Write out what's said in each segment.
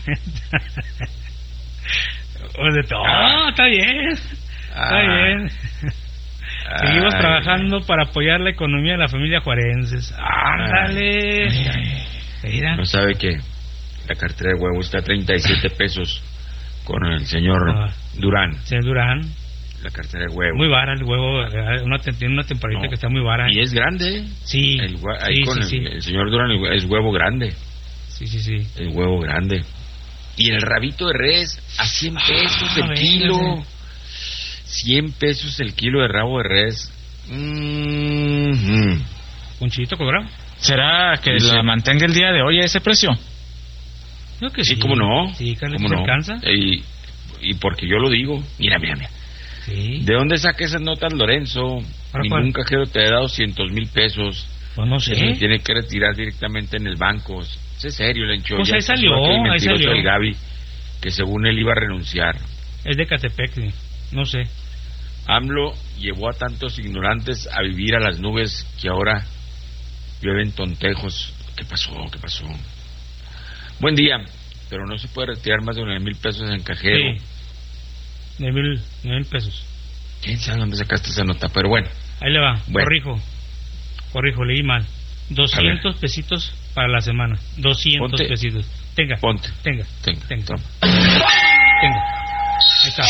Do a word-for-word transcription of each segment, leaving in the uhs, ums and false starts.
O de todo, ah, está bien, está ah, bien. Seguimos ay, trabajando para apoyar la economía de la familia juarenses. Ándale. Mira. No sabe que la cartera de huevo está a treinta y siete pesos con el señor ah, Durán. Señor Durán. La cartera de huevo. Muy vara el huevo, una, tiene una temporadita no, que está muy vara. Y es grande. Sí. El, ahí sí, con sí, el, sí. el señor Durán es huevo grande. Sí, sí, sí. El huevo grande. Y el rabito de res a cien pesos ah, el venga, kilo. Venga. cien pesos el kilo de rabo de res. Mm-hmm. ¿Un chilito cobrado? ¿Será que sí, la mantenga el día de hoy a ese precio? Creo que sí. Sí, ¿cómo no? Sí, Carlos, ¿cómo no? ¿Alcanza? Y, y porque yo lo digo. Mira, mira, mira. Sí. ¿De dónde saca esas notas, Lorenzo? Ningún cuál? Cajero te da doscientos mil pesos. Pues no sé. Se tiene que retirar directamente en el banco. Es serio, Lencho. Pues ahí salió, ahí salió. El Gaby, que según él iba a renunciar. Es de Catepec, no sé. AMLO llevó a tantos ignorantes a vivir a las nubes que ahora llueven tontejos. ¿Qué pasó? ¿Qué pasó? Buen día, pero no se puede retirar más de nueve mil pesos en cajero. Sí. Nueve mil, nueve mil pesos. ¿Quién sabe dónde sacaste esa nota? Pero bueno. Ahí le va, bueno. corrijo. Corrijo, leí mal. Doscientos pesitos para la semana. Doscientos Ponte. pesitos. Tenga. Ponte. Tenga. Tenga. Tenga. Tenga. Tenga. Ahí está.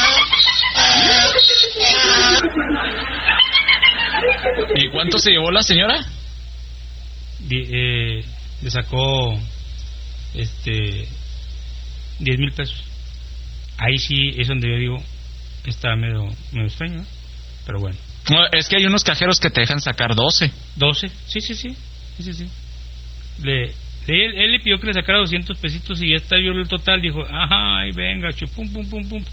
¿Y cuánto se llevó la señora? Die, eh, le sacó este diez mil pesos. Ahí sí es donde yo digo está medio, medio extraño, ¿no? Pero bueno. No, es que hay unos cajeros que te dejan sacar doce. doce, sí, sí, sí. sí, sí, sí. Le, él, él le pidió que le sacara doscientos pesitos y ya está yo el total. Dijo, ajá, ahí venga, chupum, pum, pum, pum.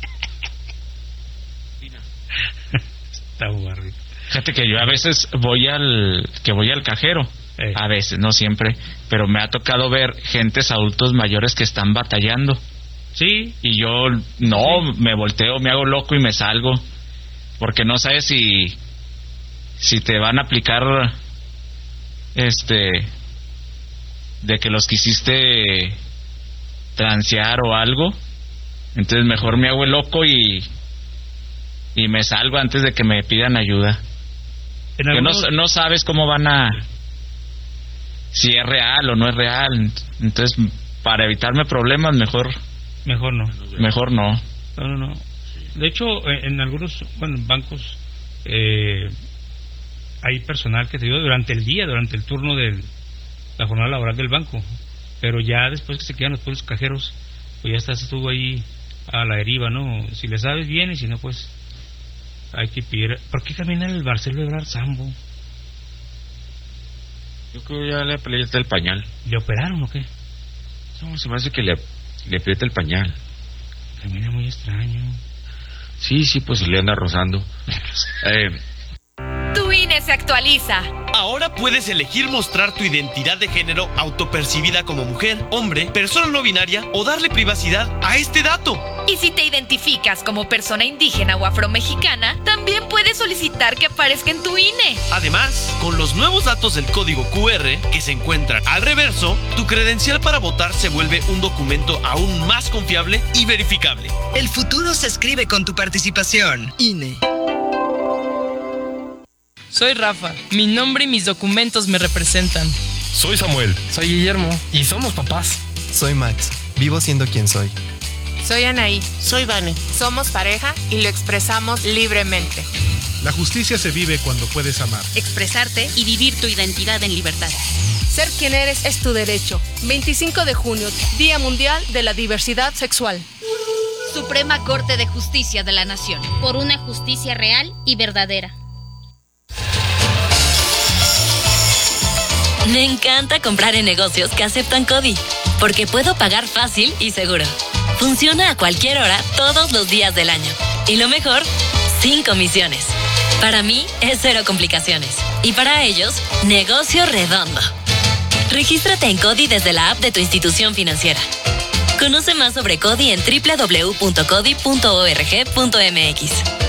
Está guarrito. Fíjate que yo a veces voy al que voy al cajero, eh. a veces, no siempre, pero me ha tocado ver gentes adultos mayores que están batallando. Sí. Y yo no, sí. me volteo, me hago loco y me salgo, porque no sabes si si te van a aplicar este de que los quisiste transear o algo. Entonces mejor me hago el loco y y me salgo antes de que me pidan ayuda. Que algunos... no, no sabes cómo van a... si es real o no es real. Entonces, para evitarme problemas, mejor... Mejor no. Mejor no. No, no, no. De hecho, en algunos bueno, bancos eh, hay personal que te ayuda durante el día, durante el turno de la jornada laboral del banco. Pero ya después que se quedan los pueblos cajeros, pues ya estás tú ahí a la deriva, ¿no? Si le sabes bien y si no, pues... hay que pedir. ¿Por qué camina el Marcelo Ebrard Sambo? Yo creo que ya le aprieta el pañal. ¿Le operaron o qué? No, se me hace que le, le aprieta el pañal. Camina muy extraño. Sí, sí, pues le anda rozando. eh... Tu I N E se actualiza. Ahora puedes elegir mostrar tu identidad de género autopercibida como mujer, hombre, persona no binaria o darle privacidad a este dato. Y si te identificas como persona indígena o afromexicana, también puedes solicitar que aparezca en tu I N E. Además, con los nuevos datos del código Q R que se encuentran al reverso, tu credencial para votar se vuelve un documento aún más confiable y verificable. El futuro se escribe con tu participación. I N E. Soy Rafa, mi nombre y mis documentos me representan. Soy Samuel. Soy Guillermo. Y somos papás. Soy Max, vivo siendo quien soy. Soy Anaí. Soy Vane. Somos pareja y lo expresamos libremente. La justicia se vive cuando puedes amar, expresarte y vivir tu identidad en libertad. Ser quien eres es tu derecho. veinticinco de junio, Día Mundial de la Diversidad Sexual. Suprema Corte de Justicia de la Nación. Por una justicia real y verdadera. Me encanta comprar en negocios que aceptan CODI, porque puedo pagar fácil y seguro. Funciona a cualquier hora, todos los días del año. Y lo mejor, sin comisiones. Para mí, es cero complicaciones. Y para ellos, negocio redondo. Regístrate en CODI desde la app de tu institución financiera. Conoce más sobre CODI en doble u doble u doble u punto codi punto org punto m x.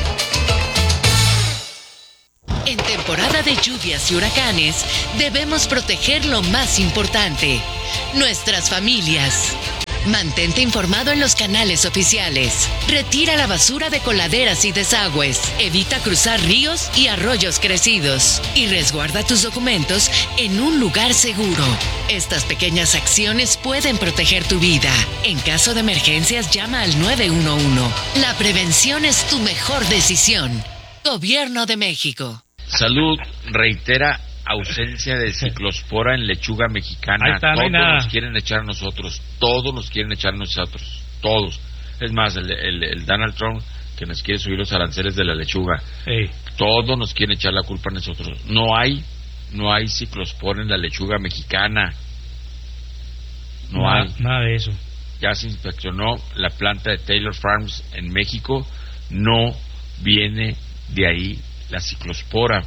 En temporada de lluvias y huracanes, debemos proteger lo más importante, nuestras familias. Mantente informado en los canales oficiales. Retira la basura de coladeras y desagües. Evita cruzar ríos y arroyos crecidos. Y resguarda tus documentos en un lugar seguro. Estas pequeñas acciones pueden proteger tu vida. En caso de emergencias, llama al nueve uno uno. La prevención es tu mejor decisión. Gobierno de México. Salud reitera ausencia de ciclospora en lechuga mexicana. Ahí está, no todos hay nada. nos quieren echar a nosotros, todos nos quieren echar a nosotros, todos. Es más, el, el, el Donald Trump que nos quiere subir los aranceles de la lechuga, hey. Todos nos quieren echar la culpa a nosotros. No hay, no hay ciclospora en la lechuga mexicana. No nada, hay. Nada de eso. Ya se inspeccionó la planta de Taylor Farms en México, no viene de ahí la ciclospora.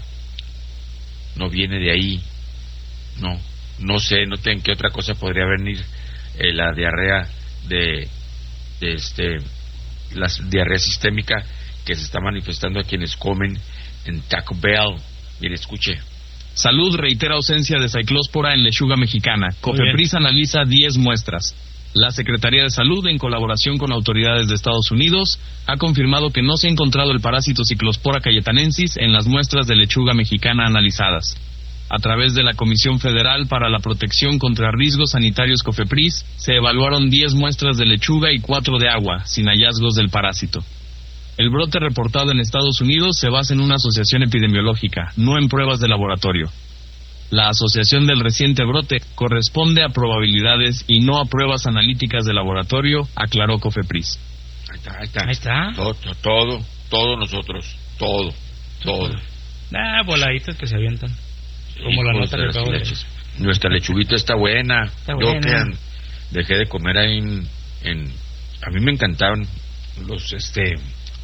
No viene de ahí, no, no sé, no sé en qué otra cosa podría venir eh, la diarrea de, de este, la diarrea sistémica que se está manifestando a quienes comen en Taco Bell. Mire, escuche. Salud reitera ausencia de ciclóspora en lechuga mexicana. Cofepris analiza diez muestras. La Secretaría de Salud, en colaboración con autoridades de Estados Unidos, ha confirmado que no se ha encontrado el parásito Ciclospora cayetanensis en las muestras de lechuga mexicana analizadas. A través de la Comisión Federal para la Protección contra Riesgos Sanitarios Cofepris, se evaluaron diez muestras de lechuga y cuatro de agua, sin hallazgos del parásito. El brote reportado en Estados Unidos se basa en una asociación epidemiológica, no en pruebas de laboratorio. La asociación del reciente brote corresponde a probabilidades y no a pruebas analíticas de laboratorio, aclaró Cofepris. Ahí está, ahí está. Ahí está. Todo, todo, todo nosotros, todo, todo. Ah, voladitas que se avientan. Como la nota que acabo de decir. Nuestra lechuguita está buena. Está Yo buena. que dejé de comer ahí en, en... A mí me encantaban los, este...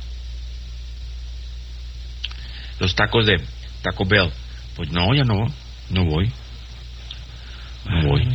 los tacos de Taco Bell. Pues no, ya no. No voy. No voy.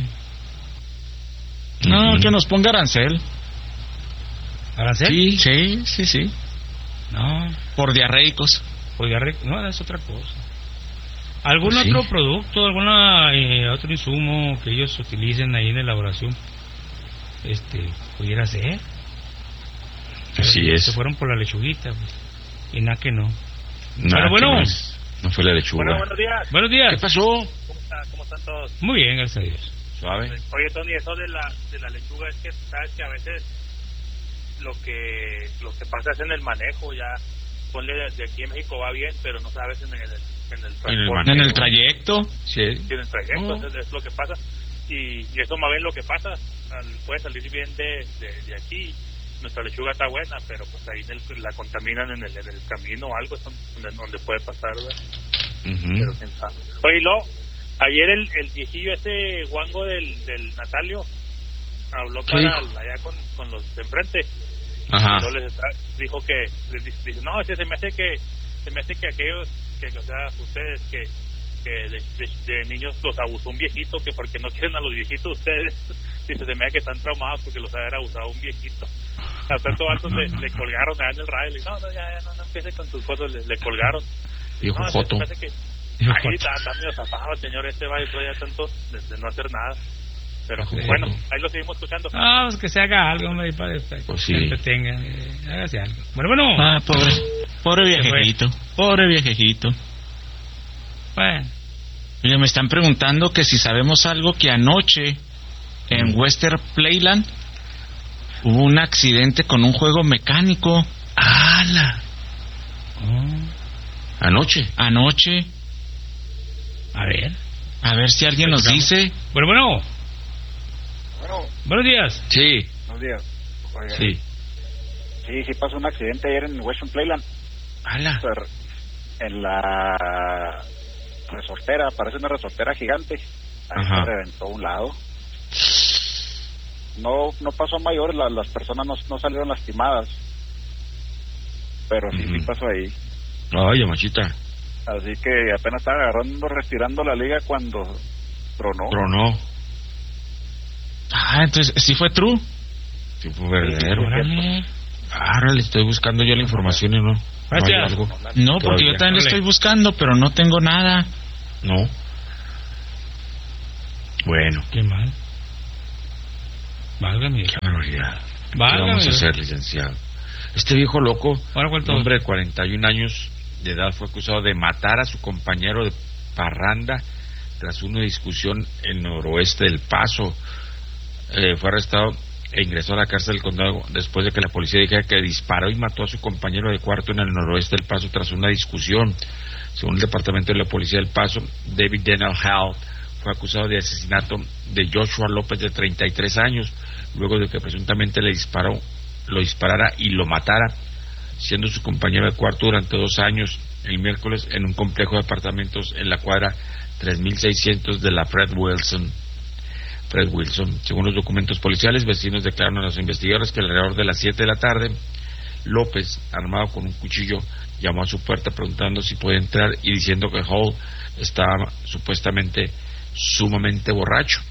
No, Uh-huh. que nos ponga arancel. ¿Arancel? Sí, sí, sí, sí. No. Por diarreicos. Por diarreico. No, es otra cosa. ¿Algún Pues sí. otro producto, algún eh, otro insumo que ellos utilicen ahí en la elaboración? Este, pudiera ser. Así Pero es. Se fueron por la lechuguita, pues. Y nada que no. Nada, Pero bueno. que no es. No fue la lechuga. Bueno, buenos días. Buenos días. ¿Qué pasó? ¿Cómo, está, ¿Cómo están todos? Muy bien, gracias a Dios. Suave. Oye, Tony, eso de la de la lechuga es que sabes que a veces lo que lo que pasa es en el manejo, ya ponle de, de aquí en México va bien, pero no sabes en el en el, En el transporte. manejo. En el trayecto. Sí. Sí, en el trayecto, Oh. entonces es lo que pasa. Y, y eso más bien lo que pasa, al, puede salir bien de, de, de aquí. Nuestra lechuga está buena, pero pues ahí en el, la contaminan en el, en el camino o algo, es donde, donde puede pasar, ¿verdad? Uh-huh. Pero quién sabe. Oye, y luego, ayer el, el viejillo ese guango del, del Natalio habló ¿Qué para dijo? allá con, con los de enfrente. Ajá. Y luego les está- dijo que, les dice, dice, no, ese se me hace que, se me hace que aquellos, que, o sea, ustedes que, que de, de, de niños los abusó un viejito, que porque no quieren a los viejitos ustedes, dice, se me hace que están traumados porque los haber abusado un viejito. A tanto altos le, le colgaron allá en el radio, le dije, no, no, ya, ya, no, no empieces con tus cosas, le, le colgaron. Dijo No, Joto. se me hace que, Dijo ahí Joto. está, está medio zafado el señor este, va ya tanto de, de no hacer nada. Pero Joto. bueno, ahí lo seguimos escuchando. Ah, pues que se haga algo, hombre, para que Pues se sí. entretenga. Eh, hágase algo. Bueno, bueno. Ah, pobre. Pobre Se fue. viejejito. Pobre viejejito. Bueno. Oye, me están preguntando que si sabemos algo que anoche en Western Playland hubo un accidente con un juego mecánico. ¡Hala! Oh. Anoche. Anoche. A ver. A ver si alguien nos dice. Bueno, bueno. Bueno, Buenos días. Sí. buenos días. Oiga, Sí. sí, sí pasó un accidente ayer en Western Playland. ¡Hala! Pero en la resortera, parece una resortera gigante. Ahí Ajá. se reventó un lado. No no pasó a mayores, la- las personas no, no salieron lastimadas. Pero sí, Ujú. sí pasó ahí. Ay, machita. Así que apenas estaba agarrando, respirando la liga cuando tronó. Tronó. Ah, entonces sí fue true. Sí, fue verdadero. Órale. Ahora le estoy buscando yo la información y no. No hay Gracias. algo. No, porque yo Todavía. también lo Órale. estoy buscando, pero no tengo nada. No. Bueno. Qué mal. Válgame. Qué barbaridad. Válgame. ¿Qué vamos a hacer, licenciado? Este viejo loco, un hombre de cuarenta y un años de edad, fue acusado de matar a su compañero de parranda tras una discusión en el noroeste del Paso. Eh, fue arrestado e ingresó a la cárcel del condado después de que la policía dijera que disparó y mató a su compañero de cuarto en el noroeste del Paso tras una discusión. Según el departamento de la policía del Paso, David Daniel Hall fue acusado de asesinato de Joshua López, de treinta y tres años, luego de que presuntamente le disparó, lo disparara y lo matara, siendo su compañero de cuarto durante dos años, el miércoles en un complejo de apartamentos en la cuadra tres mil seiscientos de la Fred Wilson. Fred Wilson. Según los documentos policiales, vecinos declararon a los investigadores que alrededor de las siete de la tarde, López, armado con un cuchillo, llamó a su puerta preguntando si puede entrar y diciendo que Hall estaba supuestamente sumamente borracho.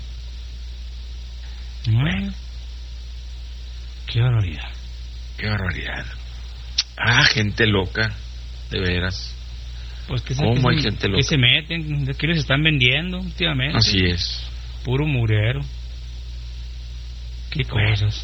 Bueno, qué barbaridad. Qué barbaridad. Ah, gente loca, de veras. Pues que ¿Cómo que hay se, gente loca? Que se meten, ¿de qué les están vendiendo últimamente? Así es. Puro murero. Qué cosas.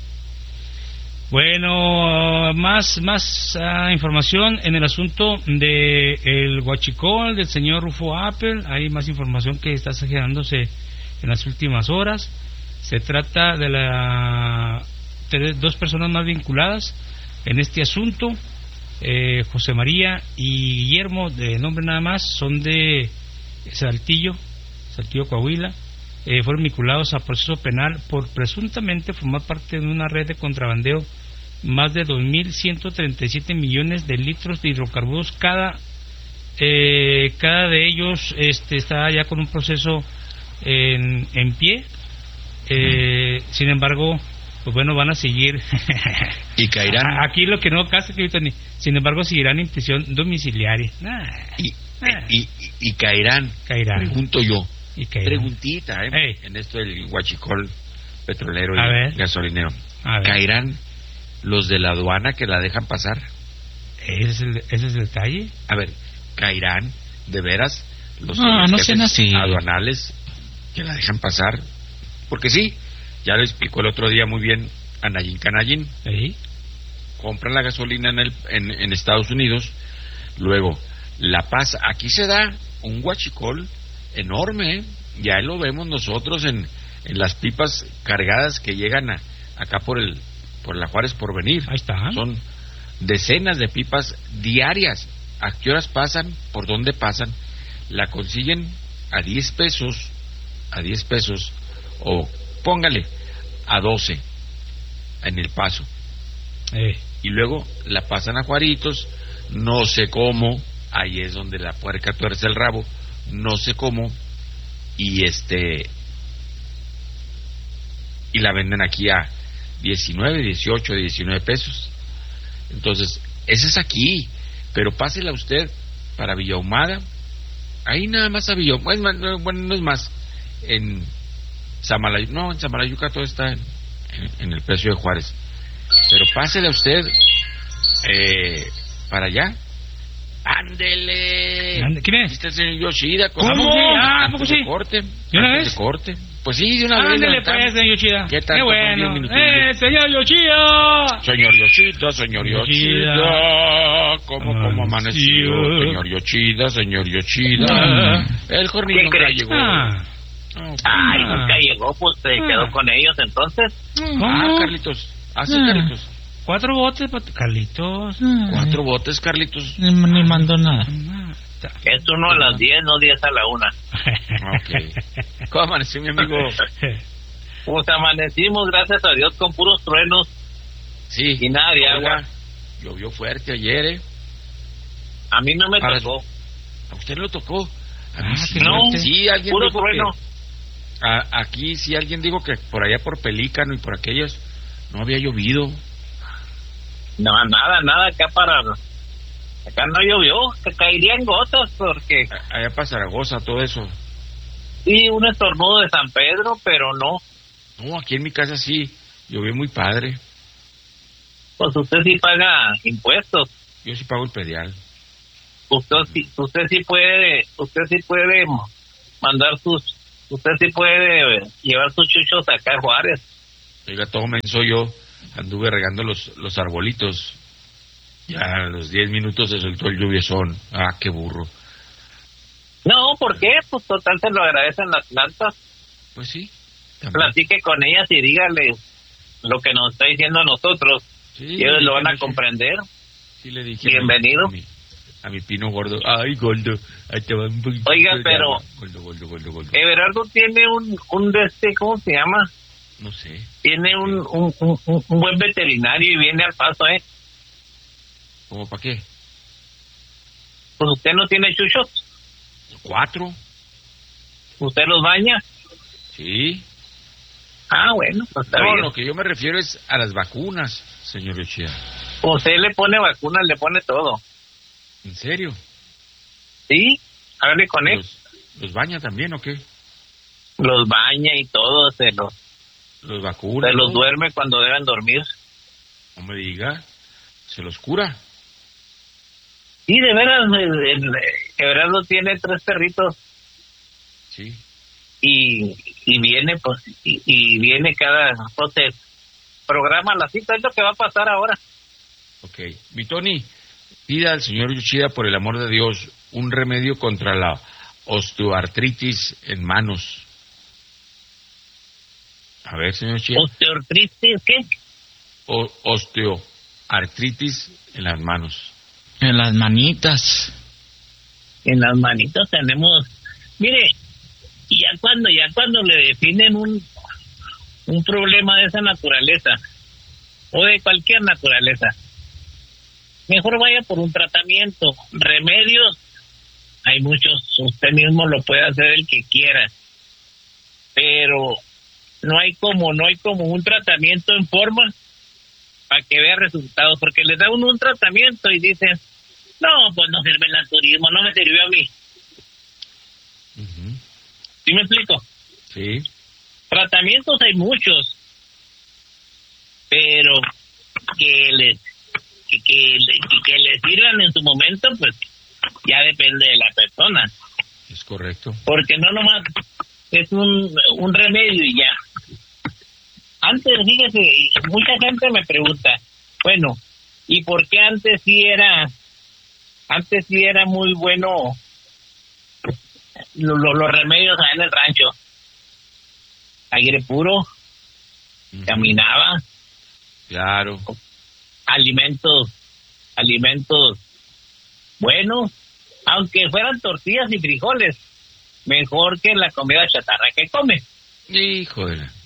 Bueno, más más uh, información en el asunto de el huachicol del señor Rufo Apple. Hay más información que está generándose en las últimas horas. Se trata de la de dos personas más vinculadas en este asunto. Eh, José María y Guillermo, de nombre nada más, son de Saltillo, Saltillo, Coahuila. Eh, fueron vinculados a proceso penal por presuntamente formar parte de una red de contrabandeo más de dos mil ciento treinta y siete millones de litros de hidrocarburos cada eh, cada de ellos este está ya con un proceso en, en pie. Eh, mm. Sin embargo, pues bueno, van a seguir y caerán aquí lo que no casi que ni sin embargo seguirán en prisión domiciliaria. Nah, y, nah. Y, y, y caerán caerán pregunto yo y preguntita, ¿eh? Hey. En esto del huachicol petrolero a y ver. gasolinero. A ver. ¿Caerán los de la aduana que la dejan pasar? ¿Ese es el, ese es el detalle? A ver, ¿caerán de veras los, no, los no sean así. aduanales que la dejan pasar? Porque sí, ya lo explicó el otro día muy bien Anayín Canayín. ¿Sí? Compran la gasolina en, el, en, en Estados Unidos, luego la pasa. Aquí se da un huachicol enorme, ¿eh? Ya lo vemos nosotros en, en las pipas cargadas que llegan a, acá por el por la Juárez Porvenir. Ahí está. Son decenas de pipas diarias. ¿A qué horas pasan? ¿Por dónde pasan? La consiguen a diez pesos, a diez pesos, o póngale a doce en El Paso. Eh. Y luego la pasan a Juaritos, no sé cómo, ahí es donde la puerca tuerce el rabo, no sé cómo, y este y la venden aquí a diecinueve, dieciocho, diecinueve pesos. Entonces, ese es aquí, pero pásela usted para Villahumada, ahí nada más a Villahumada, bueno, no es más, en Samalayuca, no, en Samalayuca todo está en, en, en el precio de Juárez, pero pásela usted eh, para allá. ¡Ándele! ¿Ande? ¿Quién es? Este es el señor Yoshida. ¿Cómo? Ah, ¿poco sí? De corte. ¿De una Antes vez? de corte. Pues sí, de una vez. Ándele pues, señor Yoshida. ¿Qué tal? ¡Qué bueno! ¡Eh, señor Yoshida! Señor Yoshida, señor Yoshida. ¿Cómo, cómo amaneció? Señor Yoshida, señor Yoshida. Ah. El jornal nunca llegó. Ah. Oh, Ay, ah. nunca llegó, pues se Ah. quedó con ellos entonces. ¿Cómo? Ah, Carlitos. Ah, sí, Ah. Carlitos. Cuatro botes, pat- Carlitos. Cuatro botes, Carlitos. Ni, ni mandó nada. Es uno a las diez, no diez a la una. Ok. ¿Cómo amaneció mi amigo? Pues amanecimos, gracias a Dios, con puros truenos. Sí. Y nada de agua. Oiga, llovió fuerte ayer, ¿eh? A mí no me Para- tocó. ¿A usted le tocó? A mí Ah, sí, qué No, fuerte. sí, alguien puro dijo trueno. que... A, aquí sí alguien dijo que por allá por Pelícano y por aquellos no había llovido. No, nada, nada, acá para... Acá no llovió, que caerían gotas porque... A- Allá para Zaragoza, todo eso. Sí, un estornudo de San Pedro, pero no. No, aquí en mi casa sí, llovió muy padre. Pues usted sí paga impuestos. Yo sí pago el predial. Usted sí, usted sí puede, usted sí puede mandar sus... Usted sí puede llevar sus chuchos acá a Juárez. Oiga, todo menso yo, anduve regando los, los arbolitos. Ya a los diez minutos se soltó el lluviezón. Ah, qué burro. No, ¿por qué? Pues total se lo agradecen las plantas. Pues sí. También. Platique con ellas y dígale lo que nos está diciendo a nosotros. Sí, y ellos lo van a comprender. Sí, le dije. Bienvenido. A mi, a mi pino gordo. Ay, gordo. Ahí te va un poquito. Oiga, pero gordo, gordo, gordo, gordo. Everardo tiene un, un de este, ¿cómo se llama? No sé. Tiene un, un, un, un buen veterinario y viene al paso, ¿eh? ¿Cómo para qué? Pues usted no tiene chuchos. Cuatro. ¿Usted los baña? Sí. Ah, bueno, pues está no, bien. No, lo que yo me refiero es a las vacunas, señor Yoshida. Usted le pone vacunas, le pone todo. ¿En serio? Sí, hable con él. ¿Los, los baña también o qué? Los baña y todo, se los... ¿Los vacuna? Se los ¿no? duerme cuando deben dormir. No me diga, ¿se los cura? Sí, de veras, el, el, Everardo tiene tres perritos. Sí. Y, y viene, pues, y, y viene cada, entonces, programa la cita, es lo que va a pasar ahora. Ok. Mi Tony, pida al señor Yoshida, por el amor de Dios, un remedio contra la osteoartritis en manos. A ver, señor Yoshida. ¿Osteoartritis qué? O, osteoartritis en las manos. En las manitas. En las manitas tenemos, mire, ya cuando, ya cuando le definen un, un problema de esa naturaleza, o de cualquier naturaleza, mejor vaya por un tratamiento. Remedios, hay muchos, usted mismo lo puede hacer el que quiera, pero no hay como, no hay como un tratamiento en forma para que vea resultados, porque le da uno un tratamiento y dicen, no, pues no sirve el naturismo, no me sirvió a mí. Uh-huh. ¿Sí me explico? Sí. Tratamientos hay muchos, pero que les que, que, que les sirvan en su momento, pues ya depende de la persona. Es correcto. Porque no nomás es un, un remedio y ya. Antes, fíjese, mucha gente me pregunta, bueno, ¿y por qué antes sí era, antes sí era muy bueno lo, lo, los remedios allá en el rancho? Aire puro, uh-huh. Caminaba. Claro. Alimentos, alimentos buenos, aunque fueran tortillas y frijoles, mejor que la comida chatarra que come. Hijo de la...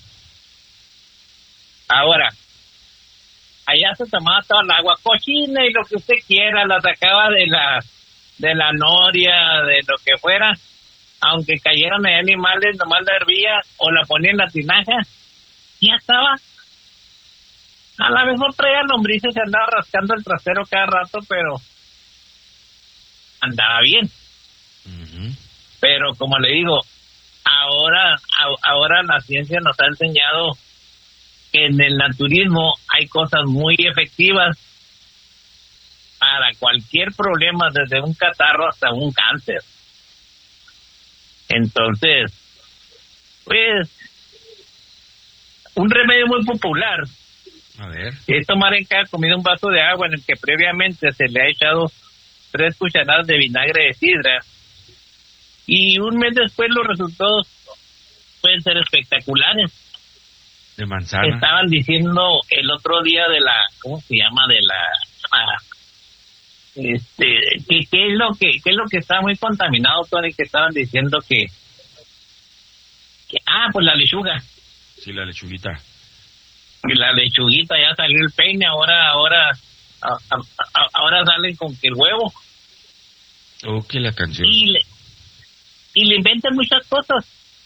Ahora, allá se tomaba toda el agua cochina y lo que usted quiera, la sacaba de la de la noria, de lo que fuera, aunque cayeran ahí animales, nomás la hervía o la ponía en la tinaja, ya estaba. A lo mejor traía lombrices, se andaba rascando el trasero cada rato, pero andaba bien. Uh-huh. Pero como le digo, ahora, a, ahora la ciencia nos ha enseñado que en el naturismo hay cosas muy efectivas para cualquier problema, desde un catarro hasta un cáncer. Entonces, pues, un remedio muy popular. A ver. Es tomar en cada comida un vaso de agua en el que previamente se le ha echado tres cucharadas de vinagre de sidra. Y un mes después los resultados pueden ser espectaculares. De manzana. Estaban diciendo el otro día de la, ¿cómo se llama? De la, ah, este, que qué es lo que, qué es lo que está muy contaminado, Tony, que estaban diciendo que, que, ah, pues la lechuga. Sí, la lechuguita. Y la lechuguita, ya salió el peine, ahora, ahora, a, a, a, ahora salen con que el huevo. Oh, que la canción. Y le, y le inventan muchas cosas.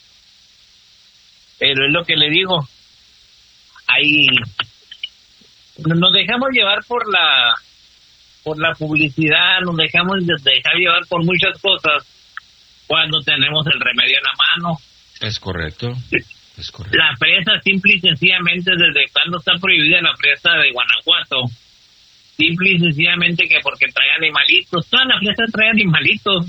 Pero es lo que le digo. Ahí nos dejamos llevar por la por la publicidad, nos dejamos dejar llevar por muchas cosas cuando tenemos el remedio en la mano. Es correcto. Es correcto. La fresa, simple y sencillamente, desde cuando está prohibida la fresa de Guanajuato, simple y sencillamente que porque trae animalitos, todas las fresas traen animalitos.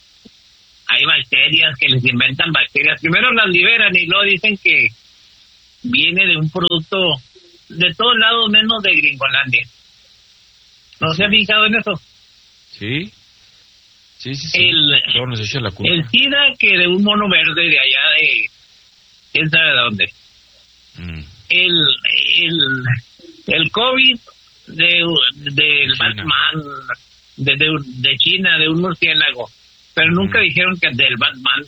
Hay bacterias que les inventan bacterias, primero las liberan y luego dicen que viene de un producto de todos lados menos de Gringolandia. ¿No se ha fijado en eso? Sí. Sí, sí, sí. El, Todo nos echa la culpa. el SIDA que de un mono verde de allá de... ¿Quién sabe de dónde? Mm. El, el, el COVID de, del Batman, de, de, de China, de un murciélago. Pero nunca dijeron que del Batman.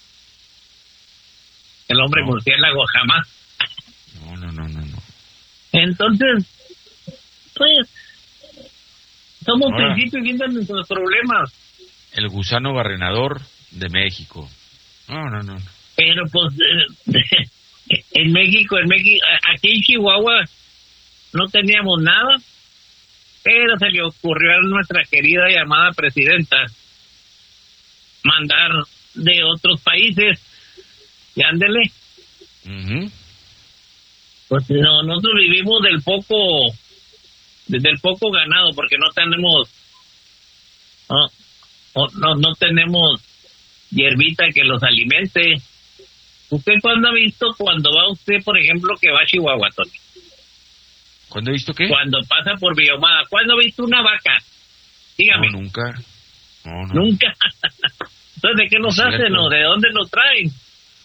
El hombre No. murciélago jamás. No, no, no, no, no. Entonces, pues, somos Ahora. principios viendo nuestros problemas. El gusano barrenador de México. No, no, no. Pero pues, eh, en México, en México, aquí en Chihuahua no teníamos nada, pero se le ocurrió a nuestra querida y amada presidenta mandar de otros países, y ándele. Ujú. Pues no, nosotros vivimos del poco, del poco ganado, porque no tenemos, no, no, no, no tenemos hierbita que los alimente. ¿Usted cuándo ha visto cuando va usted, por ejemplo, que va a Chihuahua, Tony? ¿Cuándo he visto qué? Cuando pasa por Biomada. ¿Cuándo ha visto una vaca? Dígame. No, nunca. No, no. Nunca. Entonces, ¿de qué nos Es hacen cierto. o de dónde nos traen?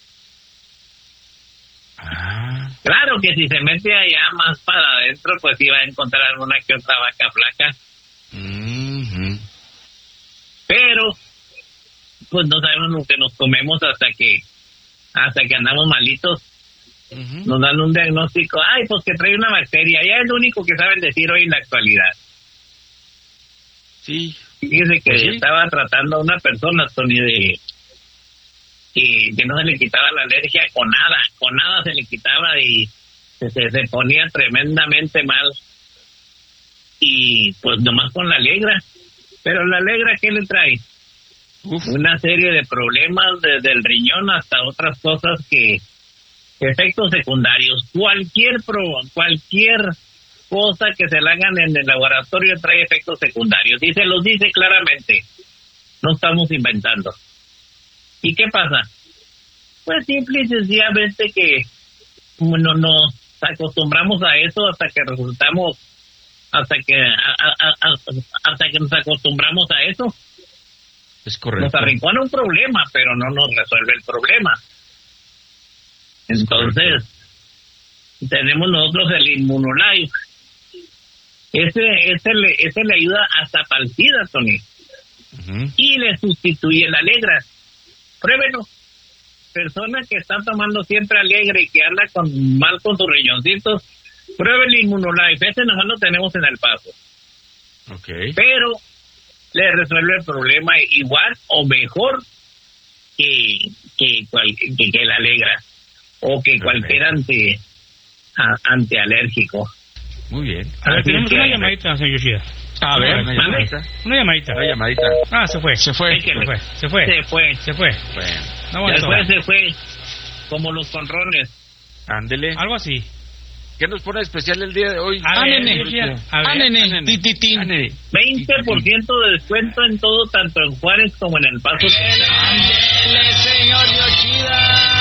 Ah, Claro que si se mete allá más para adentro, pues iba a encontrar alguna que otra vaca flaca. ujú. Pero, pues no sabemos lo que nos comemos hasta que hasta que andamos malitos. Ujú. Nos dan un diagnóstico. Ay, pues que trae una bacteria. Ya es lo único que saben decir hoy en la actualidad. Sí. Fíjese que Pues sí. estaba tratando a una persona, Tony, de que, que no se le quitaba la alergia con nada, con nada se le quitaba y se, se, se ponía tremendamente mal. Y pues nomás con la Alegra. Pero la Alegra, ¿qué le trae? Uf. Una serie de problemas desde el riñón hasta otras cosas que efectos secundarios. Cualquier pro, cualquier cosa que se le hagan en el laboratorio trae efectos secundarios y se los dice claramente. No estamos inventando. ¿Y qué pasa? Pues simple y sencillamente que no nos acostumbramos a eso hasta que resultamos, hasta que a, a, a, hasta que nos acostumbramos a eso. Es correcto. Nos arrincona un problema, pero no nos resuelve el problema. Entonces, tenemos nosotros el Immunolife. Ese, ese, le, ese le ayuda hasta para el SIDA, Tony. Ujú. Y le sustituye la Alegra. Pruébelo. Persona que está tomando siempre Alegra y que anda con, mal con sus riñoncitos, pruebe el Immunolife. Ese nomás lo tenemos en El Paso. Ok. Pero le resuelve el problema igual o mejor que, que, cual, que, que la Alegra o que cualquier anti, a, antialérgico. Muy bien. A ver, Así tenemos que- una llamadita, señor Yoshida. A ver, una ¿Mande? llamadita. Una llamadita. Una llamadita. Ah, se fue. Se fue. Se fue. Se fue. Se fue. Se fue. Bueno, No aguantó. Después se fue como los conrones. ándele. Algo así. ¿Qué nos pone especial el día de hoy? A Ah, ver, nene. Yoshida, a ver. Ah, nene. Ah, nene. Tititín. Ah, nene. veinte por ciento de descuento en todo, tanto en Juárez como en El Paso. ¡Ándele, señor Yoshida!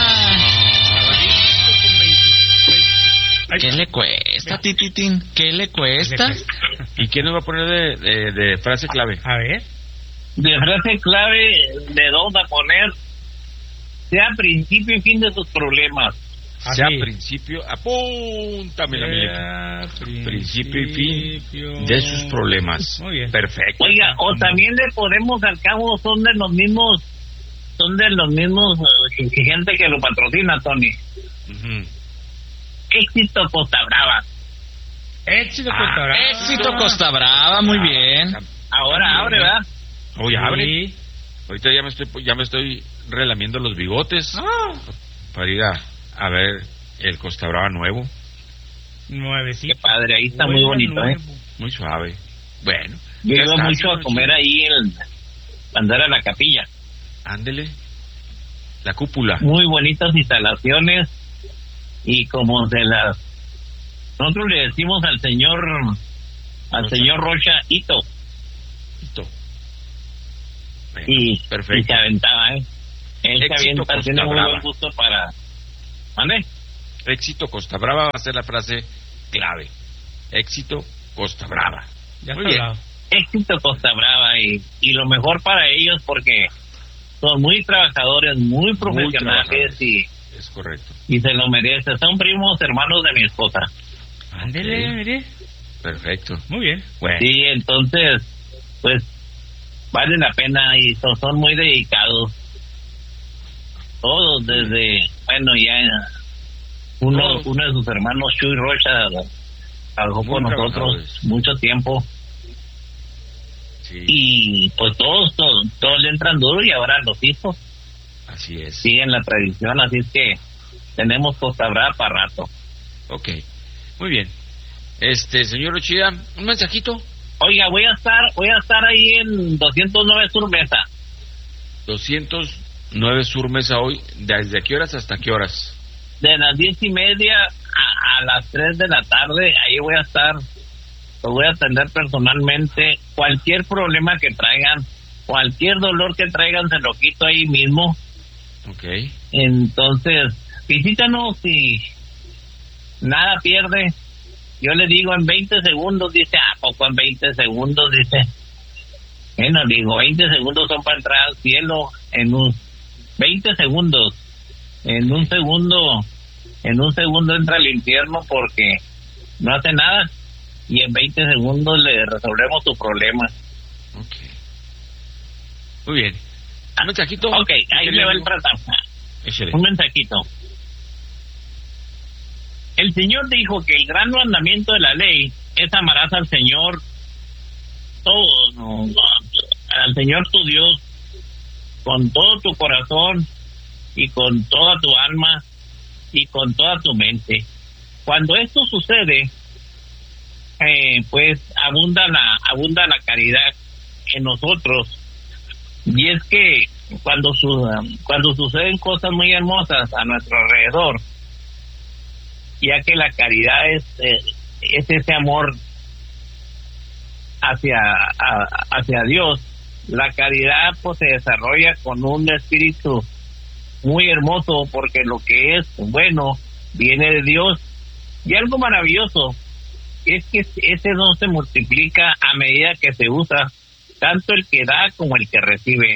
¿Qué le cuesta, Tititín? ¿Qué le cuesta? ¿Y quién nos va a poner de, de, de frase clave? A ver. De frase clave de dónde a poner, sea principio y fin de sus problemas. Sea Así. principio, apúntamela, mi Sea principio y fin principio. de sus problemas. Muy bien. Perfecto. Oiga, o también le podemos al cabo, son de los mismos, son de los mismos eh, gente que lo patrocina, Tony. Ujú. Éxito Costa Brava. Éxito Ah, Costa Brava. Éxito Costa Brava, muy bien. Ahora abre, ¿verdad? Oye, abre. Sí. Ahorita ya me estoy ya me estoy relamiendo los bigotes Ah, para ir a, a ver el Costa Brava nuevo. nuevecito. Qué padre, ahí está muy Huele bonito, ¿eh? nuevo. Muy suave. Bueno. Yo ya iba está, mucho señor a comer Yoshida. ahí, el, andar a la capilla. Ándele. La cúpula. Muy bonitas instalaciones y como de las... Nosotros le decimos al señor, al Rocha. señor Rocha, Hito. Listo. Bueno, Y, perfecto. y se aventaba, ¿eh? Él se Éxito avienta, Costa tiene muy Brava. buen gusto para... ¿Mande? Éxito Costa Brava va a ser la frase clave. Éxito Costa Brava. Ya muy está bien. hablado. Éxito Costa Brava y, y lo mejor para ellos porque son muy trabajadores, muy profesionales trabajadores. y, Es correcto. y se lo merecen. Son primos hermanos de mi esposa. Ándele, Ok. mire. Perfecto. Muy bien. Bueno. Sí, entonces, pues, vale la pena y son, son muy dedicados. Todos desde, bueno, ya uno, Todos. uno de sus hermanos, Chuy Rocha, trabajó Muy con nosotros trabajadores. mucho tiempo. Sí, Y pues todos, todos, todos le entran duro y ahora los hijos así es. siguen la tradición, así es que tenemos Costa Brava para rato. Ok. Muy bien. Este, señor Ochida, un mensajito. Oiga, voy a estar, voy a estar ahí en doscientos nueve Sur Mesa. doscientos nueve Sur Mesa hoy. ¿Desde qué horas hasta qué horas? De las diez y media a, a las tres de la tarde, ahí voy a estar, lo voy a atender personalmente. Cualquier problema que traigan, cualquier dolor que traigan, se lo quito ahí mismo. Ok. Entonces, visítanos y nada pierde. Yo le digo en veinte segundos, dice, ¿a poco en veinte segundos? Dice, bueno, digo, veinte segundos son para entrar al cielo en un veinte segundos. En un segundo, en un segundo entra al infierno porque no hace nada y en veinte segundos le resolvemos tu problema. Ok. Muy bien. ¿Un mensajito? Ok, ahí le va el tratado. Échale. Un mensajito. El Señor dijo que el gran mandamiento de la ley es amarás al Señor, todo, no, no, al Señor tu Dios, con todo tu corazón y con toda tu alma y con toda tu mente. Cuando esto sucede, eh, pues abunda la abunda la caridad en nosotros. Y es que cuando su, cuando suceden cosas muy hermosas a nuestro alrededor, ya que la caridad es eh, es ese amor hacia a, hacia Dios, la caridad pues se desarrolla con un espíritu muy hermoso porque lo que es bueno viene de Dios. Y algo maravilloso es que ese don se multiplica a medida que se usa, tanto el que da como el que recibe.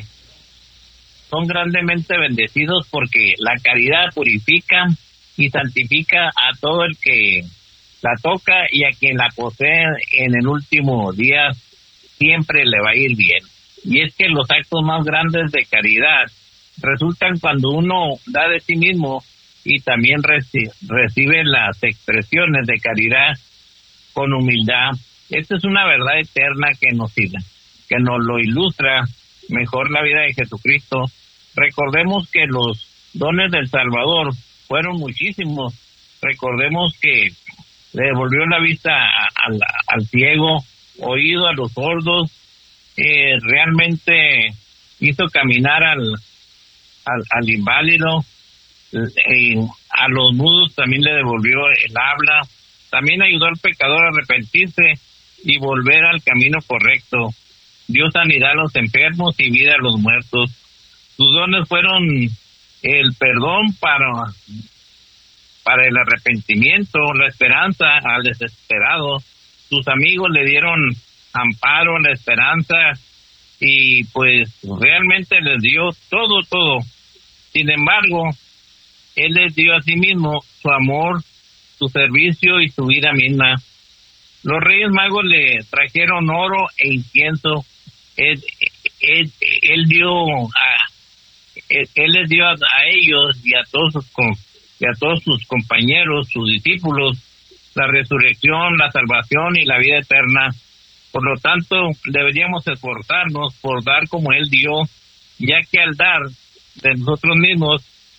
Son grandemente bendecidos porque la caridad purifica y santifica a todo el que la toca y a quien la posee en el último día siempre le va a ir bien. Y es que los actos más grandes de caridad resultan cuando uno da de sí mismo y también reci- recibe las expresiones de caridad con humildad. Esta es una verdad eterna que nos que nos lo ilustra mejor la vida de Jesucristo. Recordemos que los dones del Salvador fueron muchísimos. Recordemos que le devolvió la vista a, a, al ciego, oído a los sordos, eh, realmente hizo caminar al, al, al inválido, eh, a los mudos también le devolvió el habla, también ayudó al pecador a arrepentirse y volver al camino correcto. Dio sanidad a los enfermos y vida a los muertos. Sus dones fueron el perdón para, para el arrepentimiento, la esperanza al desesperado. Sus amigos le dieron amparo, la esperanza, y pues realmente les dio todo, todo. Sin embargo, Él les dio a sí mismo su amor, su servicio y su vida misma. Los Reyes Magos le trajeron oro e incienso. Él, él, él dio a él, él les dio a, a ellos y a todos sus y a todos sus compañeros, sus discípulos, la resurrección, la salvación y la vida eterna. Por lo tanto, deberíamos esforzarnos por dar como Él dio, ya que al dar de nosotros mismos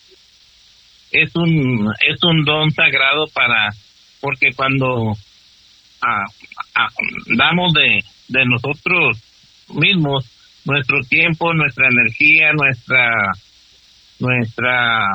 es un es un don sagrado para porque cuando ah, ah, damos de de nosotros mismos, nuestro tiempo, nuestra energía, nuestra nuestra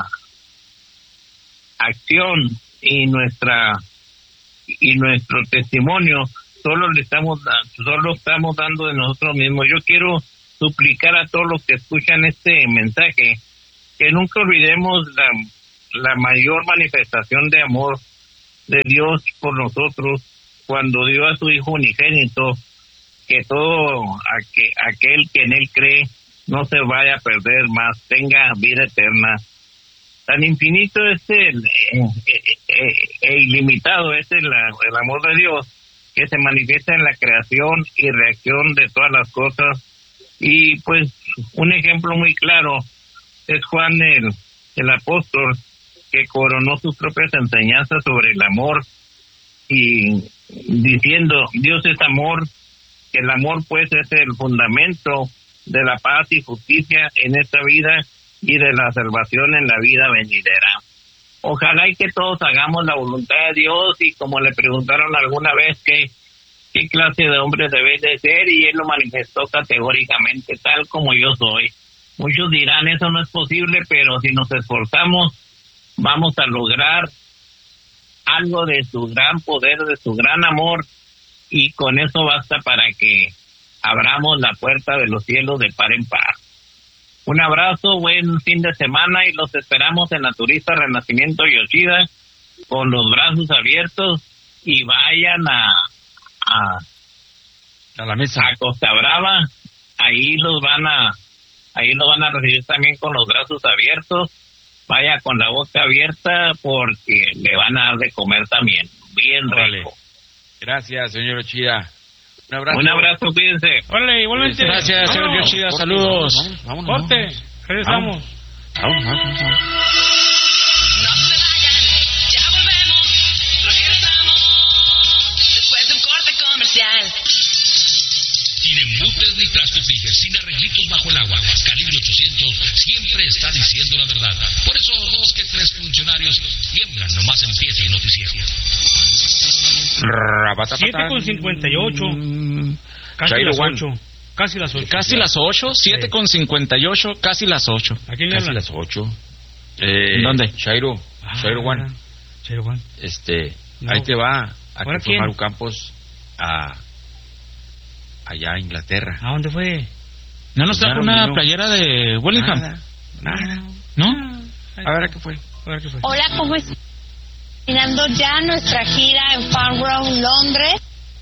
acción y nuestra y nuestro testimonio, solo le estamos solo estamos dando de nosotros mismos. Yo quiero suplicar a todos los que escuchan este mensaje que nunca olvidemos la la mayor manifestación de amor de Dios por nosotros cuando dio a su Hijo unigénito, que todo aquel, aquel que en Él cree no se vaya a perder más, tenga vida eterna. Tan infinito es el eh, eh, eh, ilimitado es el, el amor de Dios, que se manifiesta en la creación y reacción de todas las cosas. Y pues un ejemplo muy claro es Juan el, el apóstol, que coronó sus propias enseñanzas sobre el amor y diciendo: Dios es amor, que el amor pues es el fundamento de la paz y justicia en esta vida y de la salvación en la vida venidera. Ojalá y que todos hagamos la voluntad de Dios, y como le preguntaron alguna vez que qué clase de hombre debe de ser, y él lo manifestó categóricamente: tal como yo soy. Muchos dirán, eso no es posible, pero si nos esforzamos vamos a lograr algo de su gran poder, de su gran amor, y con eso basta para que abramos la puerta de los cielos de par en par. Un abrazo, buen fin de semana, y los esperamos en la Turista Renacimiento Yoshida con los brazos abiertos, y vayan a a, a la mesa, a Costa Brava. Ahí los van a ahí los van a recibir también con los brazos abiertos. Vaya con la boca abierta, porque le van a dar de comer también bien rico. Vale. Gracias, señor Yoshida. Un abrazo. Un abrazo, cuídense. Hola, igualmente. Gracias, vámonos. señor Yoshida. Saludos. Vámonos, vámonos, Corte. vámonos. Regresamos. Vamos, vamos, vamos, vamos. No se vayan, ya volvemos, regresamos, después de un corte comercial. Sin embutes ni trastos fijas, sin arreglitos bajo el agua, Calibre ochocientos siempre está diciendo la verdad. Por eso dos que tres funcionarios tiemblan nomás empieza el noticiero. siete con cincuenta y ocho. Casi Chairo las Juan. ocho. Casi las ocho. Casi las ocho, siete con cincuenta y ocho, casi las ocho. ¿A quién le Casi hablan? las ocho. Eh, ¿Dónde? Chairo, Ah, Chairo Juan. Chairo Juan. Este, No. ahí te va a ¿Ahora que quién? Maru Campos a allá a Inglaterra. ¿A dónde fue? ¿No nos trajo Claro, una no. playera de Wellingham? Nada, nada. ¿No? A ver, ¿a qué fue? A ver qué fue. Hola, ¿cómo estás? Terminando ya nuestra gira en Farnborough, Londres.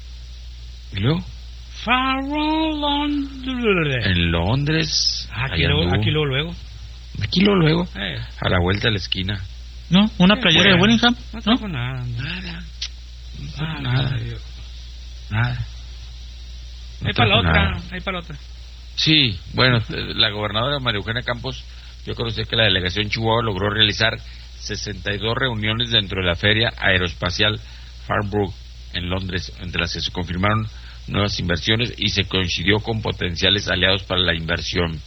¿Y luego? Farnborough, Londres. En Londres. Aquí allá luego, anduvo. aquí luego, luego. Aquí luego, luego. Eh. A la vuelta de la esquina. ¿No? ¿Una playera Bueno, de Wellingham? No ¿No? trajo nada. Nada. Ah, nada. Dios. Nada. No Ahí para la trajo otra, nada. ahí para la otra. Sí, bueno, eh, la gobernadora María Eugenia Campos, yo conocí que la delegación Chihuahua logró realizar sesenta y dos reuniones dentro de la feria aeroespacial Farnborough en Londres, entre las que se confirmaron nuevas inversiones y se coincidió con potenciales aliados para la inversión.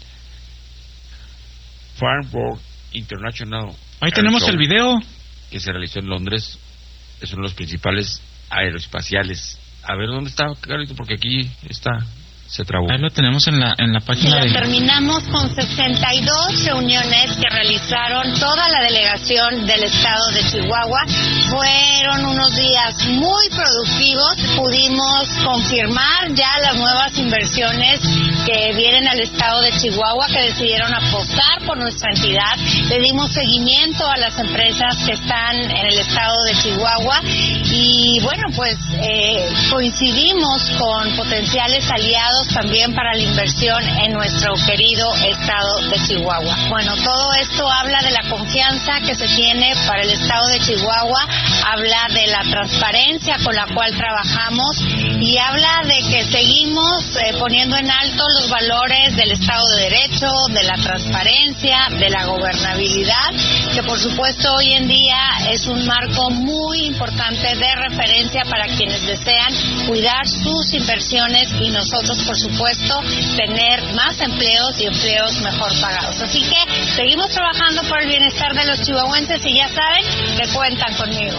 Farnborough International Ahí Air tenemos Show, el video. que se realizó en Londres, es uno de los principales aeroespaciales. A ver, ¿dónde está, Carlito? Porque aquí está, se trabó. Ahí lo tenemos en la, en la Y página lo de... terminamos con sesenta y dos reuniones que realizaron toda la delegación del estado de Chihuahua. Fueron unos días muy productivos. Pudimos confirmar ya las nuevas inversiones que vienen al estado de Chihuahua, que decidieron apostar por nuestra entidad. Le dimos seguimiento a las empresas que están en el estado de Chihuahua y bueno, pues eh, coincidimos con potenciales aliados también para la inversión en nuestro querido estado de Chihuahua. Bueno, todo esto habla de la confianza que se tiene para el estado de Chihuahua, habla de la transparencia con la cual trabajamos y habla de que seguimos eh, poniendo en alto los valores del Estado de Derecho, de la transparencia, de la gobernabilidad, que por supuesto hoy en día es un marco muy importante de referencia para quienes desean cuidar sus inversiones y nosotros por supuesto tener más empleos y empleos mejor pagados. Así que seguimos trabajando por el bienestar de los chihuahuenses y ya saben que cuentan conmigo.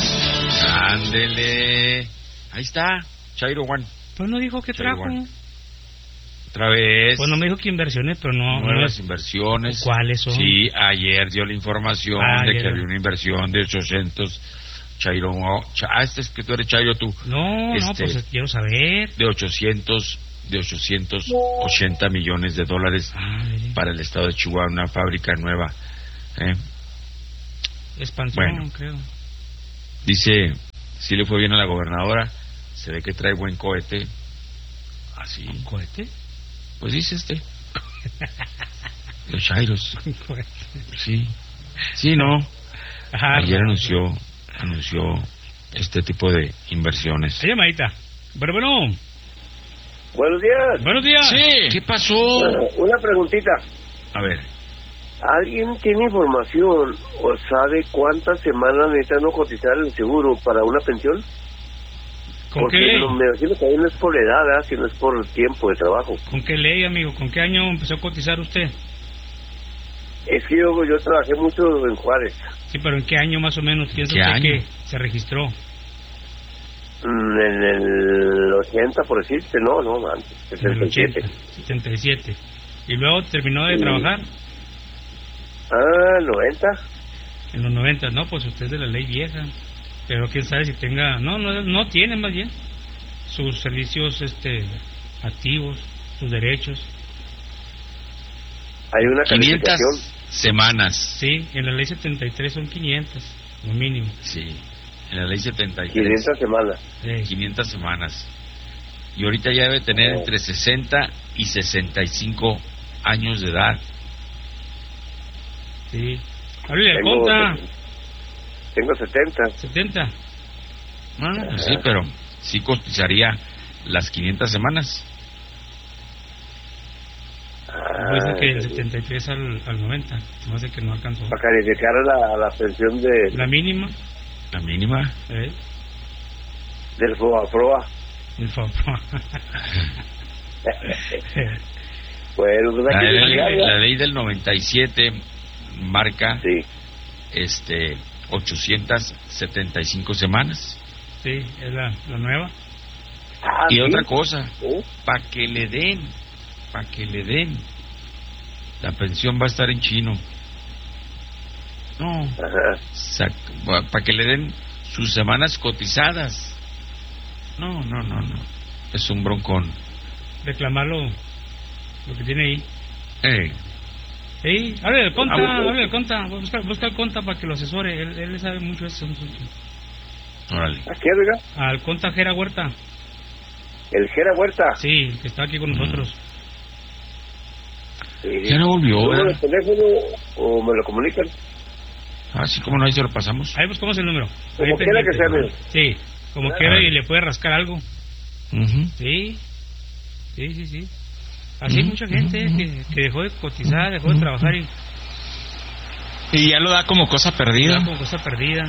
Ándele. Ahí está, Chairo Juan. Pues no dijo que Chairo trajo. Juan. Otra vez. Pues no me dijo que inversiones, pero no. Nuevas no inversiones. ¿Cuáles son? Sí, ayer dio la información Ah, de ayer. que había una inversión de ochocientos. Chairo. Cha- ah, este es que tú eres Chairo tú. No, no, Este, pues quiero saber. De ochocientos, de ochocientos ochenta millones de dólares Ah, para el estado de Chihuahua, una fábrica nueva. ¿eh? Expansión, bueno, creo. Dice, sí le fue bien a la gobernadora, se ve que trae buen cohete. Así. ¿Un cohete? Pues dice este. Los chairos. Un cohete. Sí. Sí, no. Ajá, Ayer claro. anunció, anunció este tipo de inversiones. Hay llamadita. Bueno, bueno. Buenos días. Buenos días. Sí. ¿Qué pasó? Uh, una preguntita. A ver. ¿Alguien tiene información o sabe cuántas semanas necesitan no cotizar el seguro para una pensión? ¿Con Porque qué ley? no, me imagino que ahí no es por edad, ¿eh? Sino es por tiempo de trabajo. ¿Con qué ley, amigo? ¿Con qué año empezó a cotizar usted? Es que yo, yo trabajé mucho en Juárez. Sí, pero ¿en qué año más o menos piensa ¿Qué usted año? que se registró? Mm, En el ochenta, por decirte, no, no, antes, setenta y siete. setenta y siete. ¿Y luego terminó de Sí. trabajar? Ah, noventa. En los noventa, no, pues usted es de la ley vieja. Pero quién sabe si tenga... No, no, no tiene más bien sus servicios este activos, sus derechos. Hay una quinientas calificación. semanas. Sí, en la ley setenta y tres son quinientas, lo mínimo. Sí, en la ley setenta y tres. quinientas semanas. Sí. quinientas semanas. Y ahorita ya debe tener entre sesenta y sesenta y cinco años de edad. Sí. Háblale al Tengo, conta. tengo setenta. setenta. Ah, pues sí, pero sí cotizaría las quinientas semanas. Ah, Dice que del setenta y tres al, al noventa. No sé que no alcanzó. Para calificar la, la pensión de, La mínima. La mínima. ¿Eh? del FOBAPROA. El FOBAPROA. Bueno, pues La aquí ley, ya, ya. la ley del noventa y siete marca Sí. este ochocientas setenta y cinco semanas. Sí, es la, la nueva. Ah, Y ¿sí? otra cosa, ¿Oh? para que le den, para que le den, la pensión va a estar en chino. No, para que le den sus semanas cotizadas. No, no, no, no. Es un broncón. Reclamarlo, lo que tiene ahí. Eh, Sí, hable del conta, Ah, bueno. hable del conta. Busca, busca al conta para que lo asesore. Él, él sabe mucho de eso. órale. ¿A qué, oiga? Al conta Jera Huerta. ¿El Jera Huerta? Sí, el que está aquí con nosotros. Sí. Ya no volvió, ¿Número de ¿verdad? teléfono o me lo comunican? Ah, sí, como no, ahí se lo pasamos. Ahí buscamos el número. Como Ahí quiera que sea, pendiente. mire. Sí, como Ah. quiera y le puede rascar algo. Ujú. Sí, sí, sí, sí. Así hay Ujú, mucha gente ujú, que, que dejó de cotizar, dejó de trabajar y Y ya lo da como cosa perdida. como cosa perdida.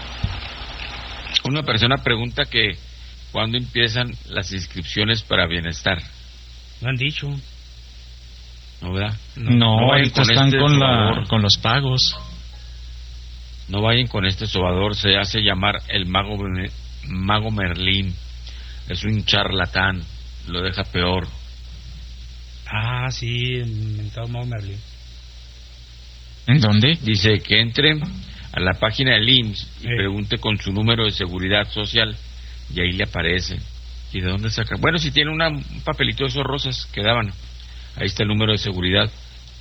Una persona pregunta que cuándo empiezan las inscripciones para bienestar. Lo han dicho. ¿No, verdad? No, vayan ahorita están este con, la, sobador. con los pagos. No vayan con este sobador, se hace llamar el mago, Mer- mago Merlín. Es un charlatán, lo deja peor. Ah, sí, el mentado Mau Merlin. ¿En dónde? Dice que entre a la página del I M S S y Eh. pregunte con su número de seguridad social y ahí le aparece. ¿Y de dónde saca? Bueno, si tiene una, un papelito de esos rosas que daban, ahí está el número de seguridad.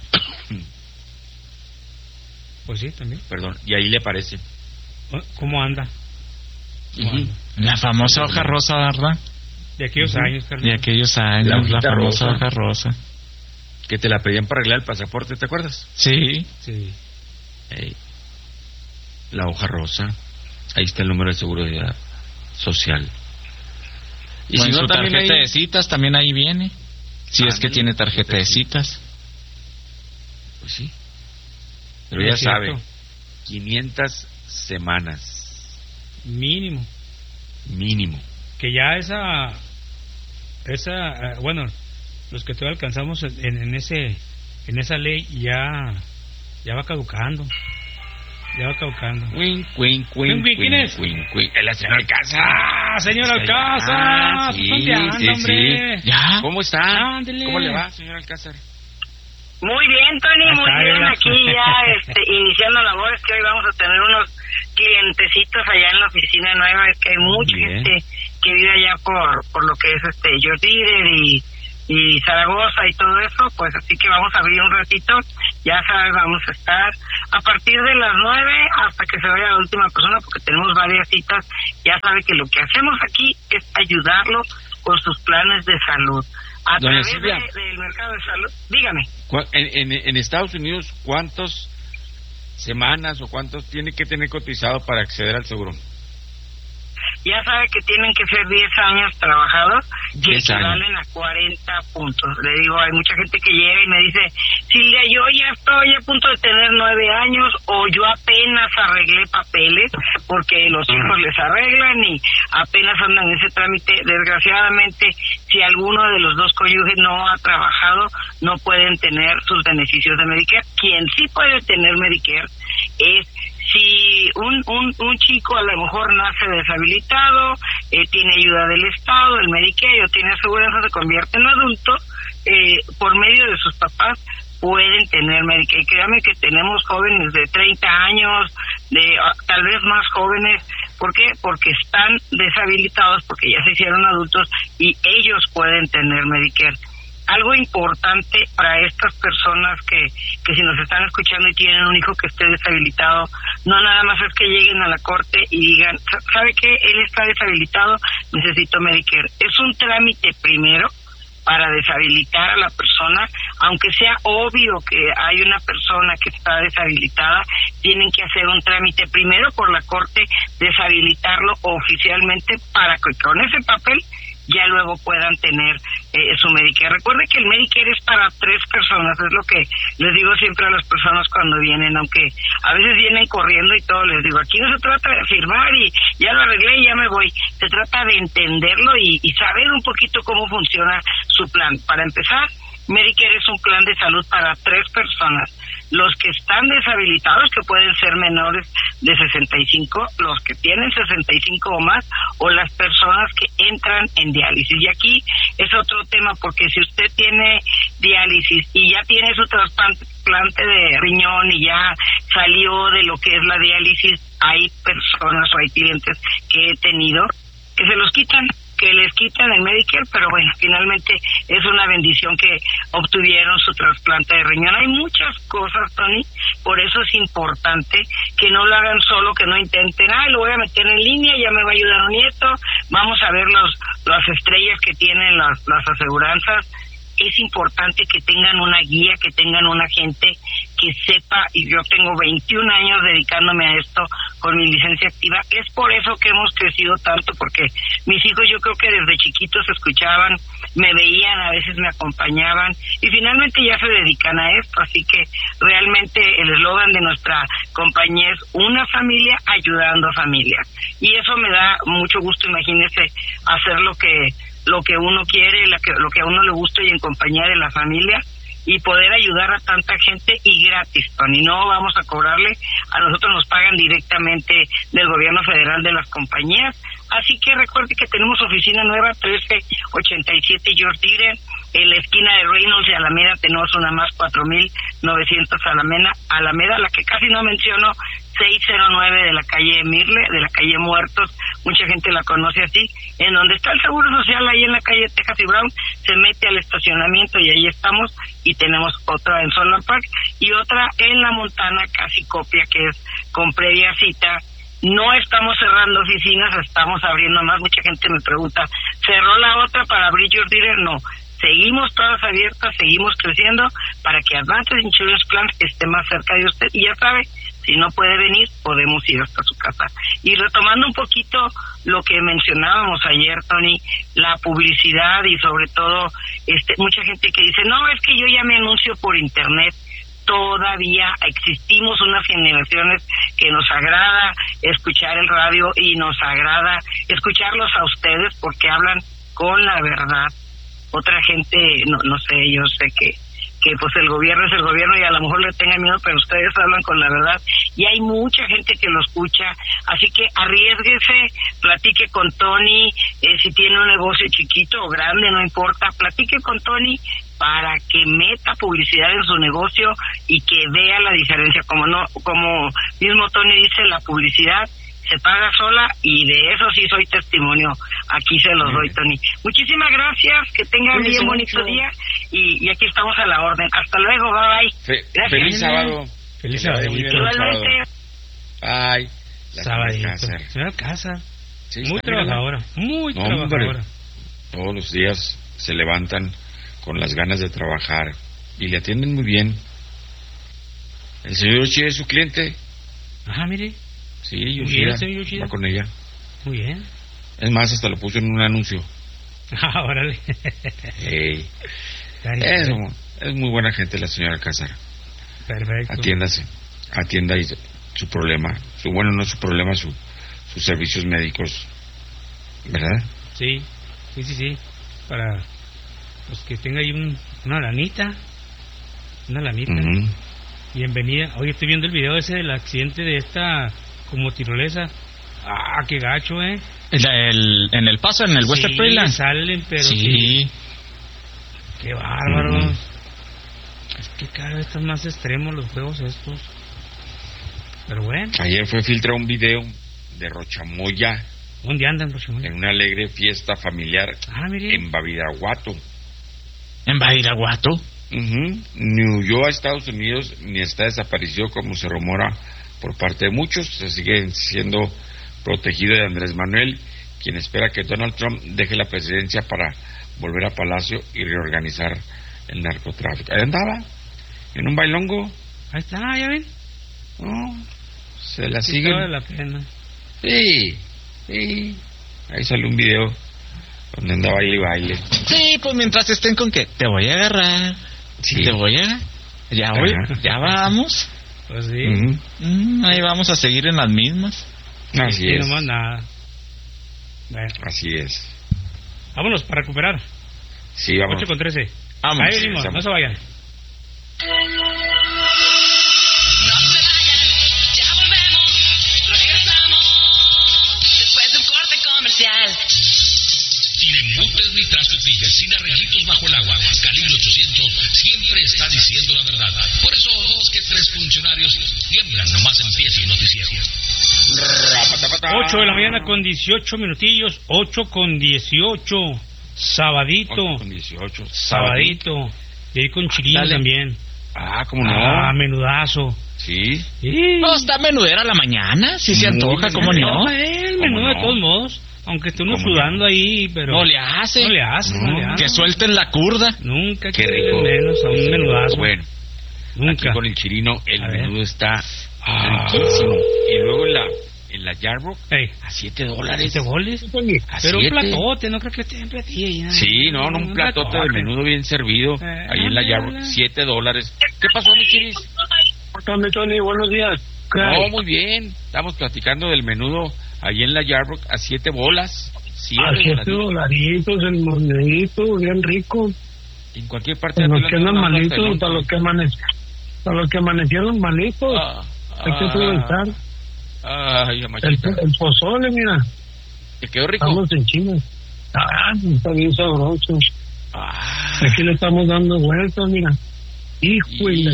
Pues sí, también. Perdón, y ahí le aparece. ¿Cómo anda? Ujú. La famosa hoja rosa, ¿verdad? De aquellos Ujú. años, Carlos. De aquellos años, La la, hojita famosa rosa. hoja rosa. Que te la pedían para arreglar el pasaporte, ¿te acuerdas? Sí. Sí. Ey. La hoja rosa. Ahí está el número de seguridad social. Y si no, su también tarjeta ahí- de citas también ahí viene. Si es que Ándale, tiene tarjeta de citas. Pues sí. Pero Sí, ya es cierto. sabe, quinientas semanas Mínimo. mínimo. Que ya esa. Esa. eh, bueno, los que todavía alcanzamos en, en ese en esa ley ya. Ya va caducando. Ya va caducando. Wink, wink, wink, Wink, wink, ¿quién es? wink, wink. Es la señora Alcázar. ¡Ah, señor Es que ya- Alcázar! Ah, sí, ¿Dónde anda, sí, hombre? sí. ¿Ya? ¿Cómo está? Ándele. ¿Cómo le va, señor Alcázar? Muy bien, Tony, muy Acá, bien. ¿verdad? Aquí ya este, iniciando labores, que hoy vamos a tener unos clientecitos allá en la oficina nueva. Es que hay mucha Bien. gente que vive allá por por lo que es este George Reader y, y Zaragoza y todo eso, pues así que vamos a abrir un ratito, ya sabes, vamos a estar a partir de las nueve hasta que se vaya la última persona, porque tenemos varias citas. Ya sabe que lo que hacemos aquí es ayudarlo con sus planes de salud. A Doña través Silvia, de, del mercado de salud, dígame. En, en, en Estados Unidos, ¿cuántas semanas o cuántos tiene que tener cotizado para acceder al seguro? Ya sabe que tienen que ser diez años trabajados, que diez años. equivalen a cuarenta puntos. Le digo, hay mucha gente que llega y me dice, Silvia, yo ya estoy a punto de tener nueve años, o yo apenas arreglé papeles, porque los hijos les arreglan y apenas andan en ese trámite. Desgraciadamente, si alguno de los dos cónyuges no ha trabajado, no pueden tener sus beneficios de Medicare. Quien sí puede tener Medicare es si un, un, un chico a lo mejor nace deshabilitado, eh, tiene ayuda del Estado, el Medicare, o tiene aseguranza, se convierte en adulto, eh, por medio de sus papás pueden tener Medicare. Créame que tenemos jóvenes de treinta años, de uh, tal vez más jóvenes. ¿Por qué? Porque están deshabilitados, porque ya se hicieron adultos y ellos pueden tener Medicare. Algo importante para estas personas que, que si nos están escuchando y tienen un hijo que esté deshabilitado, no nada más es que lleguen a la corte y digan, ¿sabe qué? Él está deshabilitado, necesito Medicare. Es un trámite primero para deshabilitar a la persona, aunque sea obvio que hay una persona que está deshabilitada, tienen que hacer un trámite primero por la corte, deshabilitarlo oficialmente para que con ese papel ya luego puedan tener eh, su Medicare. Recuerde que el Medicare es para tres personas, es lo que les digo siempre a las personas cuando vienen, aunque a veces vienen corriendo y todo, les digo, aquí no se trata de firmar y ya lo arreglé y ya me voy, se trata de entenderlo y, y saber un poquito cómo funciona su plan. Para empezar, Medicare es un plan de salud para tres personas: los que están deshabilitados, que pueden ser menores de sesenta y cinco, los que tienen sesenta y cinco o más, o las personas que entran en diálisis. Y aquí es otro tema, porque si usted tiene diálisis y ya tiene su trasplante de riñón y ya salió de lo que es la diálisis, hay personas o hay clientes que he tenido que se los quitan, que les quitan el Medicare, pero bueno, finalmente es una bendición que obtuvieron su trasplante de riñón. Hay muchas cosas, Tony, por eso es importante que no lo hagan solo, que no intenten, ah, lo voy a meter en línea, ya me va a ayudar un nieto, vamos a ver los las estrellas que tienen las, las aseguranzas. Es importante que tengan una guía, que tengan un agente que sepa, y yo tengo veintiún años dedicándome a esto con mi licencia activa. Es por eso que hemos crecido tanto, porque mis hijos yo creo que desde chiquitos escuchaban, me veían, a veces me acompañaban y finalmente ya se dedican a esto. Así que realmente el eslogan de nuestra compañía es una familia ayudando a familias, y eso me da mucho gusto. Imagínese hacer lo que lo que uno quiere, lo que, lo que a uno le gusta y en compañía de la familia, y poder ayudar a tanta gente y gratis, Tony. No vamos a cobrarle, a nosotros nos pagan directamente del gobierno federal, de las compañías. Así que recuerde que tenemos oficina nueva, trece ochenta y siete George Dieter, en la esquina de Reynolds y Alameda tenemos una más, cuatro mil novecientos Alameda, Alameda, la que casi no menciono, seiscientos nueve de la calle Mirle, de la calle Muertos, mucha gente la conoce así, en donde está el Seguro Social, ahí en la calle Texas y Brown, se mete al estacionamiento y ahí estamos, y tenemos otra en Solar Park y otra en La Montana, casi copia, que es con previa cita. No estamos cerrando oficinas, estamos abriendo más. Mucha gente me pregunta, ¿cerró la otra para abrir George Dieter? No, seguimos todas abiertas, seguimos creciendo para que Advantage Insurance Plan esté más cerca de usted. Y ya sabe, si no puede venir, podemos ir hasta su casa. Y retomando un poquito lo que mencionábamos ayer, Tony, la publicidad y sobre todo este mucha gente que dice, no, es que yo ya me anuncio por internet. Todavía existimos unas generaciones que nos agrada escuchar el radio y nos agrada escucharlos a ustedes porque hablan con la verdad. Otra gente, no, no sé, yo sé que que pues el gobierno es el gobierno y a lo mejor le tengan miedo, pero ustedes hablan con la verdad y hay mucha gente que lo escucha, así que arriésguese, platique con Tony, eh, si tiene un negocio chiquito o grande, no importa, platique con Tony para que meta publicidad en su negocio y que vea la diferencia. Como no, como mismo Tony dice, la publicidad se paga sola y de eso sí soy testimonio. Aquí se los doy, Tony. Muchísimas gracias, que tengan bien bonito día y, y aquí estamos a la orden. Hasta luego, bye bye. Fe, gracias. Feliz sábado. Feliz sábado. Igualmente. Ay, Sabadito. Señora Casa. Sí, muy trabajadora, muy no, trabajadora. Hombre, todos los días se levantan con las ganas de trabajar y le atienden muy bien. El señor Yoshida es su cliente. Ajá, mire. Sí, Yoshida, va con ella. Muy bien. Es más, hasta lo puso en un anuncio. Ah, órale. Hey. Es, es muy buena gente la señora Alcázar. Perfecto. Atiéndase, atienda ahí su problema, su bueno no su problema, su sus servicios médicos, ¿verdad? Sí, sí, sí, sí. Para pues que tenga ahí un, una lanita, una lanita. Uh-huh. Bienvenida. Oye, estoy viendo el video ese del accidente de esta como tirolesa. Ah, qué gacho, ¿eh? El, el, en el paso, en el sí, Western Freeland. salen, pero sí. sí. Qué bárbaros. Uh-huh. Es que cada vez están más extremos los juegos estos. Pero bueno. Ayer fue filtrado un video de Rochamoya. ¿Dónde andan Rochamoya? En una alegre fiesta familiar. Ah, mire. En Badiraguato. ¿En Badiraguato? Uh-huh. Ni huyó a Estados Unidos ni está desaparecido como se rumora por parte de muchos. Se sigue siendo protegido de Andrés Manuel, quien espera que Donald Trump deje la presidencia para volver a Palacio y reorganizar el narcotráfico. Ahí andaba, en un bailongo. Ahí está, ya ven. No, se la sí, siguen. Vale la pena. Sí, sí. Ahí sale un video donde anda baile y baile. Sí, pues mientras estén con que te voy a agarrar, sí. te voy a... Ya voy, ya vamos. Pues sí. Uh-huh. Mm, ahí vamos a seguir en las mismas. Así sí, es. No más nada. Bueno. Así es. Vámonos para recuperar. Sí, vamos. ocho con trece. Vamos. Ahí venimos, no se vayan. Sin embutes ni trastos fijas, sin arreglitos bajo el agua. Calibre ochocientos siempre está diciendo la verdad. Por eso dos que tres funcionarios tiemblan nomás empieza el noticiero. ocho de la mañana con dieciocho minutillos. ocho con dieciocho. Sabadito. ocho con dieciocho. Sabadito. Y ahí con chilín también. Ah, ¿cómo no? Ah, menudazo. Sí. sí. No, está menudera la mañana. Si sí se antoja, ¿cómo no? El menú de todos modos. Aunque esté uno sudando no? ahí, pero... No le hace. No le hace, no, no le hace. Que suelten la curda. Nunca Qué que rico. menos a un menudazo. Bueno, nunca. Aquí con el chirino el a menudo ver. está riquísimo. Y luego en la en la Yarbrough hey. a siete dólares. ¿Siete goles? A pero siete. Un platote, no creo que esté en platilla. Sí, no, no, un, un platote, platote de menudo bien servido. Eh, ahí en la Yarbrough, siete dólares. ¿Qué pasó, mi chiris? Tony, Tony, buenos días. No, muy bien. Estamos platicando del menudo ahí en la Yarbrough a siete bolas. A siete dolaritos, el monedito, bien rico. En cualquier parte para de los que andan malitos, para los que amanecieron, para los que amanecieron malitos, ah, hay que aprovechar. Ay, el, el pozole, mira. ¿Te quedó rico? Estamos en China. Ah, está bien sabroso. Ah. Aquí le estamos dando vueltas, mira. Hijo y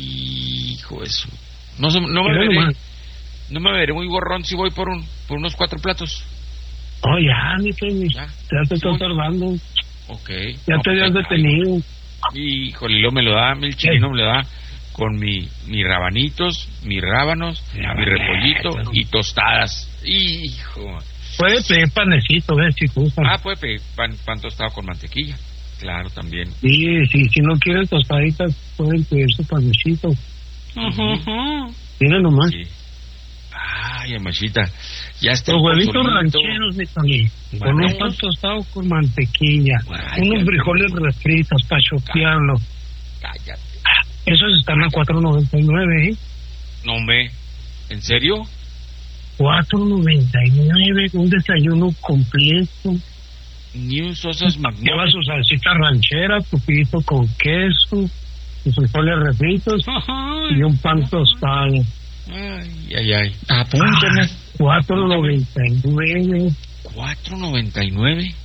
Hijo de su... No, no me veré, nomás. no me veré muy gorrón si voy por un por unos cuatro platos. Oh, ya, mi Tony. Ya, ya te estoy tardando. Ok. Ya no, te habías pues, detenido. Híjole, lo me lo da, el chileno me lo da con mi, mi rabanitos, mis rábanos, ya, mi repollito claro. y tostadas. Hijo. Puede pedir panecito, ¿ves? Si gusta. Ah, puede pedir pan, pan tostado con mantequilla. Claro, también. Sí, sí, si no quieren tostaditas, pueden pedir su panecito. Uh-huh. Mira nomás. Sí. Ay, amachita. Ya está. Los huevitos rancheros de también. Con un pan tostado con mantequilla. Ay, unos frijoles refritos para chopearlo. Cállate. Esos están a cuatro noventa y nueve, ¿eh? No, me. ¿En serio? cuatro noventa y nueve, un desayuno completo. Ni un sosas magnolia. Lleva su salsita ranchera, tu pito con queso, sus frijoles refritos y un pan tostado. Ay, ay, ay. Apúntame. Ah, cuatro noventa y nueve. ¿cuatro noventa y nueve?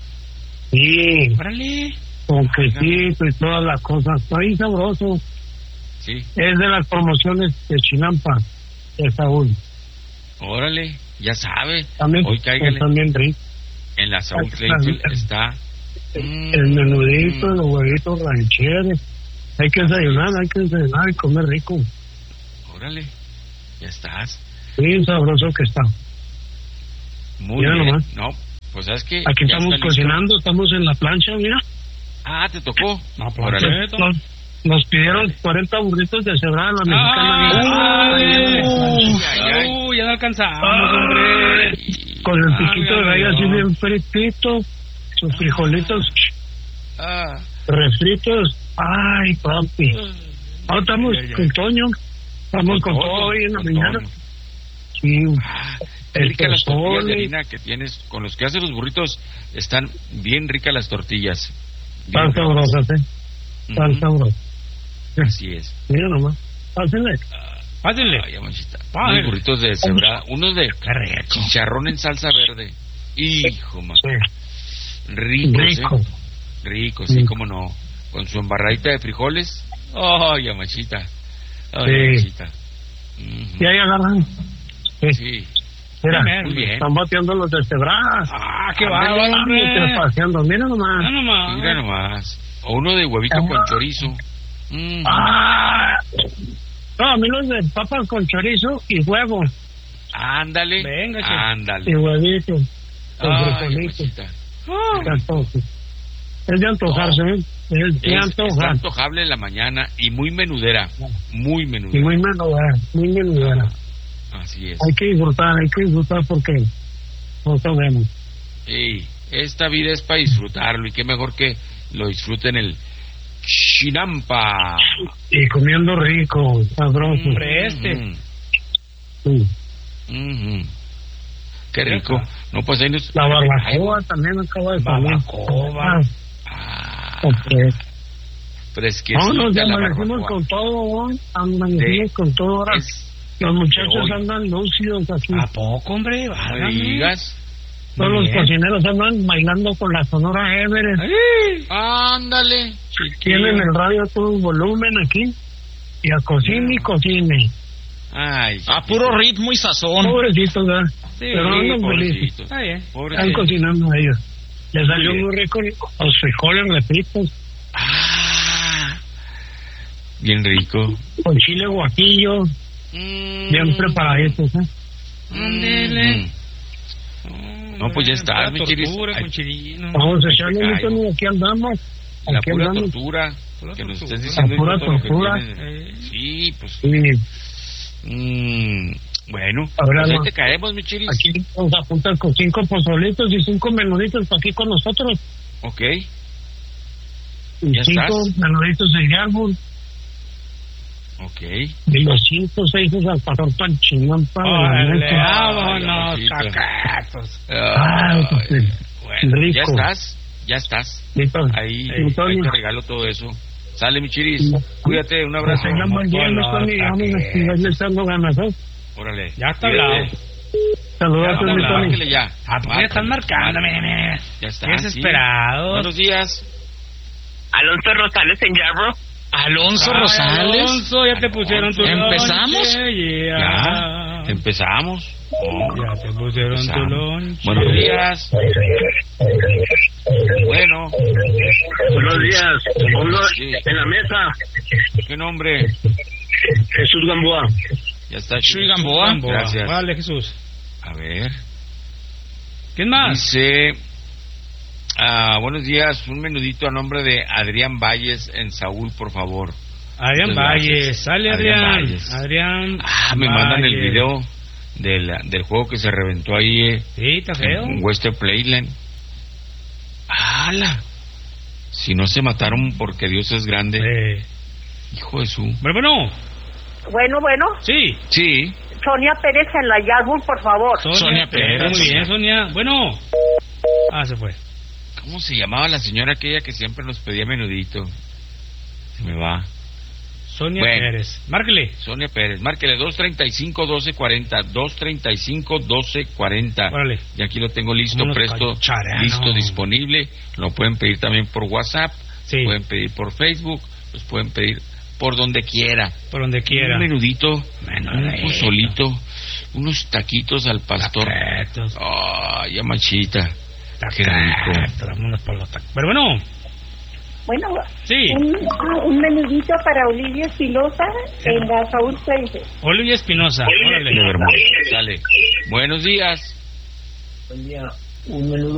Sí. Órale. Con quesito y todas las cosas. Está bien sabroso. Sí. Es de las promociones de Chinampa, de Saúl. Órale. ya sabe. También, hoy cáigale. También rico. En la Saúl Kleinfeld está... El, el menudito, mm. los huevitos rancheros. Hay que desayunar, hay que desayunar y comer rico. Órale, ya estás. Bien sabroso que está. Muy mira bien. Nomás. No, pues sabes que aquí estamos está cocinando, listo. Estamos en la plancha, mira. Ah, ¿te tocó? No, Órale. Nos, nos pidieron cuarenta burritos de cebrada la mexicana. Ah, uy, uy, ay, uy, ya no alcanzamos, ah, hombre. Con el piquito de gallo así bien fritito, sus frijolitos ah. refritos. Ay, papi. Ahora estamos ay, ay, con Toño. Estamos con, con todo hoy en la mañana. Sí. Ah, qué ricas las tortillas de harina que tienes. Con los que hacen los burritos, están bien ricas las tortillas. Están sabrosas, ¿eh? Están uh-huh. sabrosas. Así es. Mira nomás. Pásenle. Pásenle. Ay, unos burritos de cebrada. Unos de chicharrón en salsa verde. Hijo, man. Sí. Rico, Rico. ¿eh? Rico, sí, sí, cómo no. Con su embarradita de frijoles. Ay, amachita. Ay, sí. amachita. Uh-huh. Y ahí agarran. Sí. sí. Mira, muy bien. Están bateando los de Cebras. Ah, qué bárbaro, hombre. Paseando. Mira nomás. Mira nomás. Mira nomás. O uno de huevito ah, con chorizo. Mm. Ah. No, a mí los de papas con chorizo y huevo. Ándale. Venga, che. Ándale. Y huevito. Ay, oh. Es de antojarse, ¿eh? Es de antojar. Es antojable en la mañana y muy menudera. Muy menudera. Y muy menudera. Muy menudera. Así es. Hay que disfrutar, hay que disfrutar porque no sabemos. Sí, esta vida es para disfrutarlo y qué mejor que lo disfruten el chinampa. Y comiendo rico, sabroso. Hombre, este. Mm-hmm. Sí. Mm-hmm. Qué rico. No, pues ahí nos... La barbacoa también acaba de salir. Barbacoa. Ah. Okay. Fresquecita. No, nos la amanecimos con todo, amanecimos con todo ahora. Es... Los muchachos andan lúcidos aquí. ¿A poco, hombre? No digas. Todos los cocineros andan bailando con la Sonora Everest. ¡Ay! Ándale. Tienen el radio a todo volumen aquí. Y a cocine y cocine. Ay. A puro ritmo y sazón. Pobrecitos, ¿verdad? Sí, pero andan felices. Está bien. Están cocinando a ellos. Les salió muy rico los frijoles refritos. Ah. Bien rico. Con chile guajillo. Mm. Bien preparaditos, ¿eh? Ándele. Mm. No, pues ya está, mi chiris. Vamos a echarle mucho, ni aquí andamos. La aquí pura andamos. tortura. Pura que nos tortura. estés diciendo. La pura tortura. Eh. Sí, pues. Sí. Mm. Bueno, Ahora pues ahí no. te caemos, mi chiris. Aquí nos apuntan con cinco pozolitos y cinco menuditos para aquí con nosotros. Ok. Y ya cinco estás. menuditos de árbol. Ok. Y los cinco, seis al pastor pan chingón para la vámonos, cacatos. Ay, pues, bueno, rico. ya estás, ya estás. Listo. Ahí, ahí te regalo todo eso. Sale, mi chiris. Cuídate, un abrazo. Pues venga, buen día, Tony. Vamos a echando ganas, ¿eh? Órale. Ya está hablado. Saludos, mi Tony. Ya. Ah, pues ya están marcándome. Ya está. Desesperado. Sí. Buenos días. Alonso Rosales en Yarborough. Alonso Ay, Rosales. Alonso, ya te pusieron tu ¿Empezamos? lonche, yeah. Ya. Empezamos. Oh. Ya te pusieron Empezamos. tu lonche. Buenos días. Bueno. Buenos días. Pongo Sí. en la mesa. ¿Qué nombre? Jesús Gamboa. Ya está. Chuy Gamboa. Gracias. Vale, Jesús. A ver. ¿Quién más? Dice, ah, buenos días, un menudito a nombre de Adrián Valles en Saúl, por favor. Adrián Muchas Valles, gracias. sale Adrián Adrián. Valles. Adrián. Ah, me Valles. mandan el video del, del juego que se reventó ahí eh, Sí, está feo. en Western Playland. ¡Hala! Si no se mataron porque Dios es grande. Eh. Hijo de su... Bueno, bueno. Bueno, bueno. Sí. Sí. Sonia Pérez en la Yarborough, por favor. Sonia, Sonia Pérez. Pérez. Muy bien, Sonia. Bueno. Ah, se fue. ¿Cómo se llamaba la señora aquella que siempre nos pedía menudito? Se me va. Sonia Bueno. Pérez. Márquele. Sonia Pérez, márquele dos treinta y cinco, doce cuarenta, dos treinta y cinco, doce cuarenta. Órale. Y aquí lo tengo listo, Vámonos presto, pa'l charano. listo, disponible. Lo pueden pedir también por WhatsApp, Sí. pueden pedir por Facebook, los pueden pedir por donde quiera. Por donde quiera. Un menudito, Menudito. un pozolito, unos taquitos al pastor. Taquitos. Ay, ya machita. Qué rico. Vámonos por los tacos. Pero bueno. Bueno, sí. un, un menudito para Olivia Espinosa sí. en la Saúl Seise. Olivia Espinosa. Órale. Dale. Buenos días. Buen día. Un menudo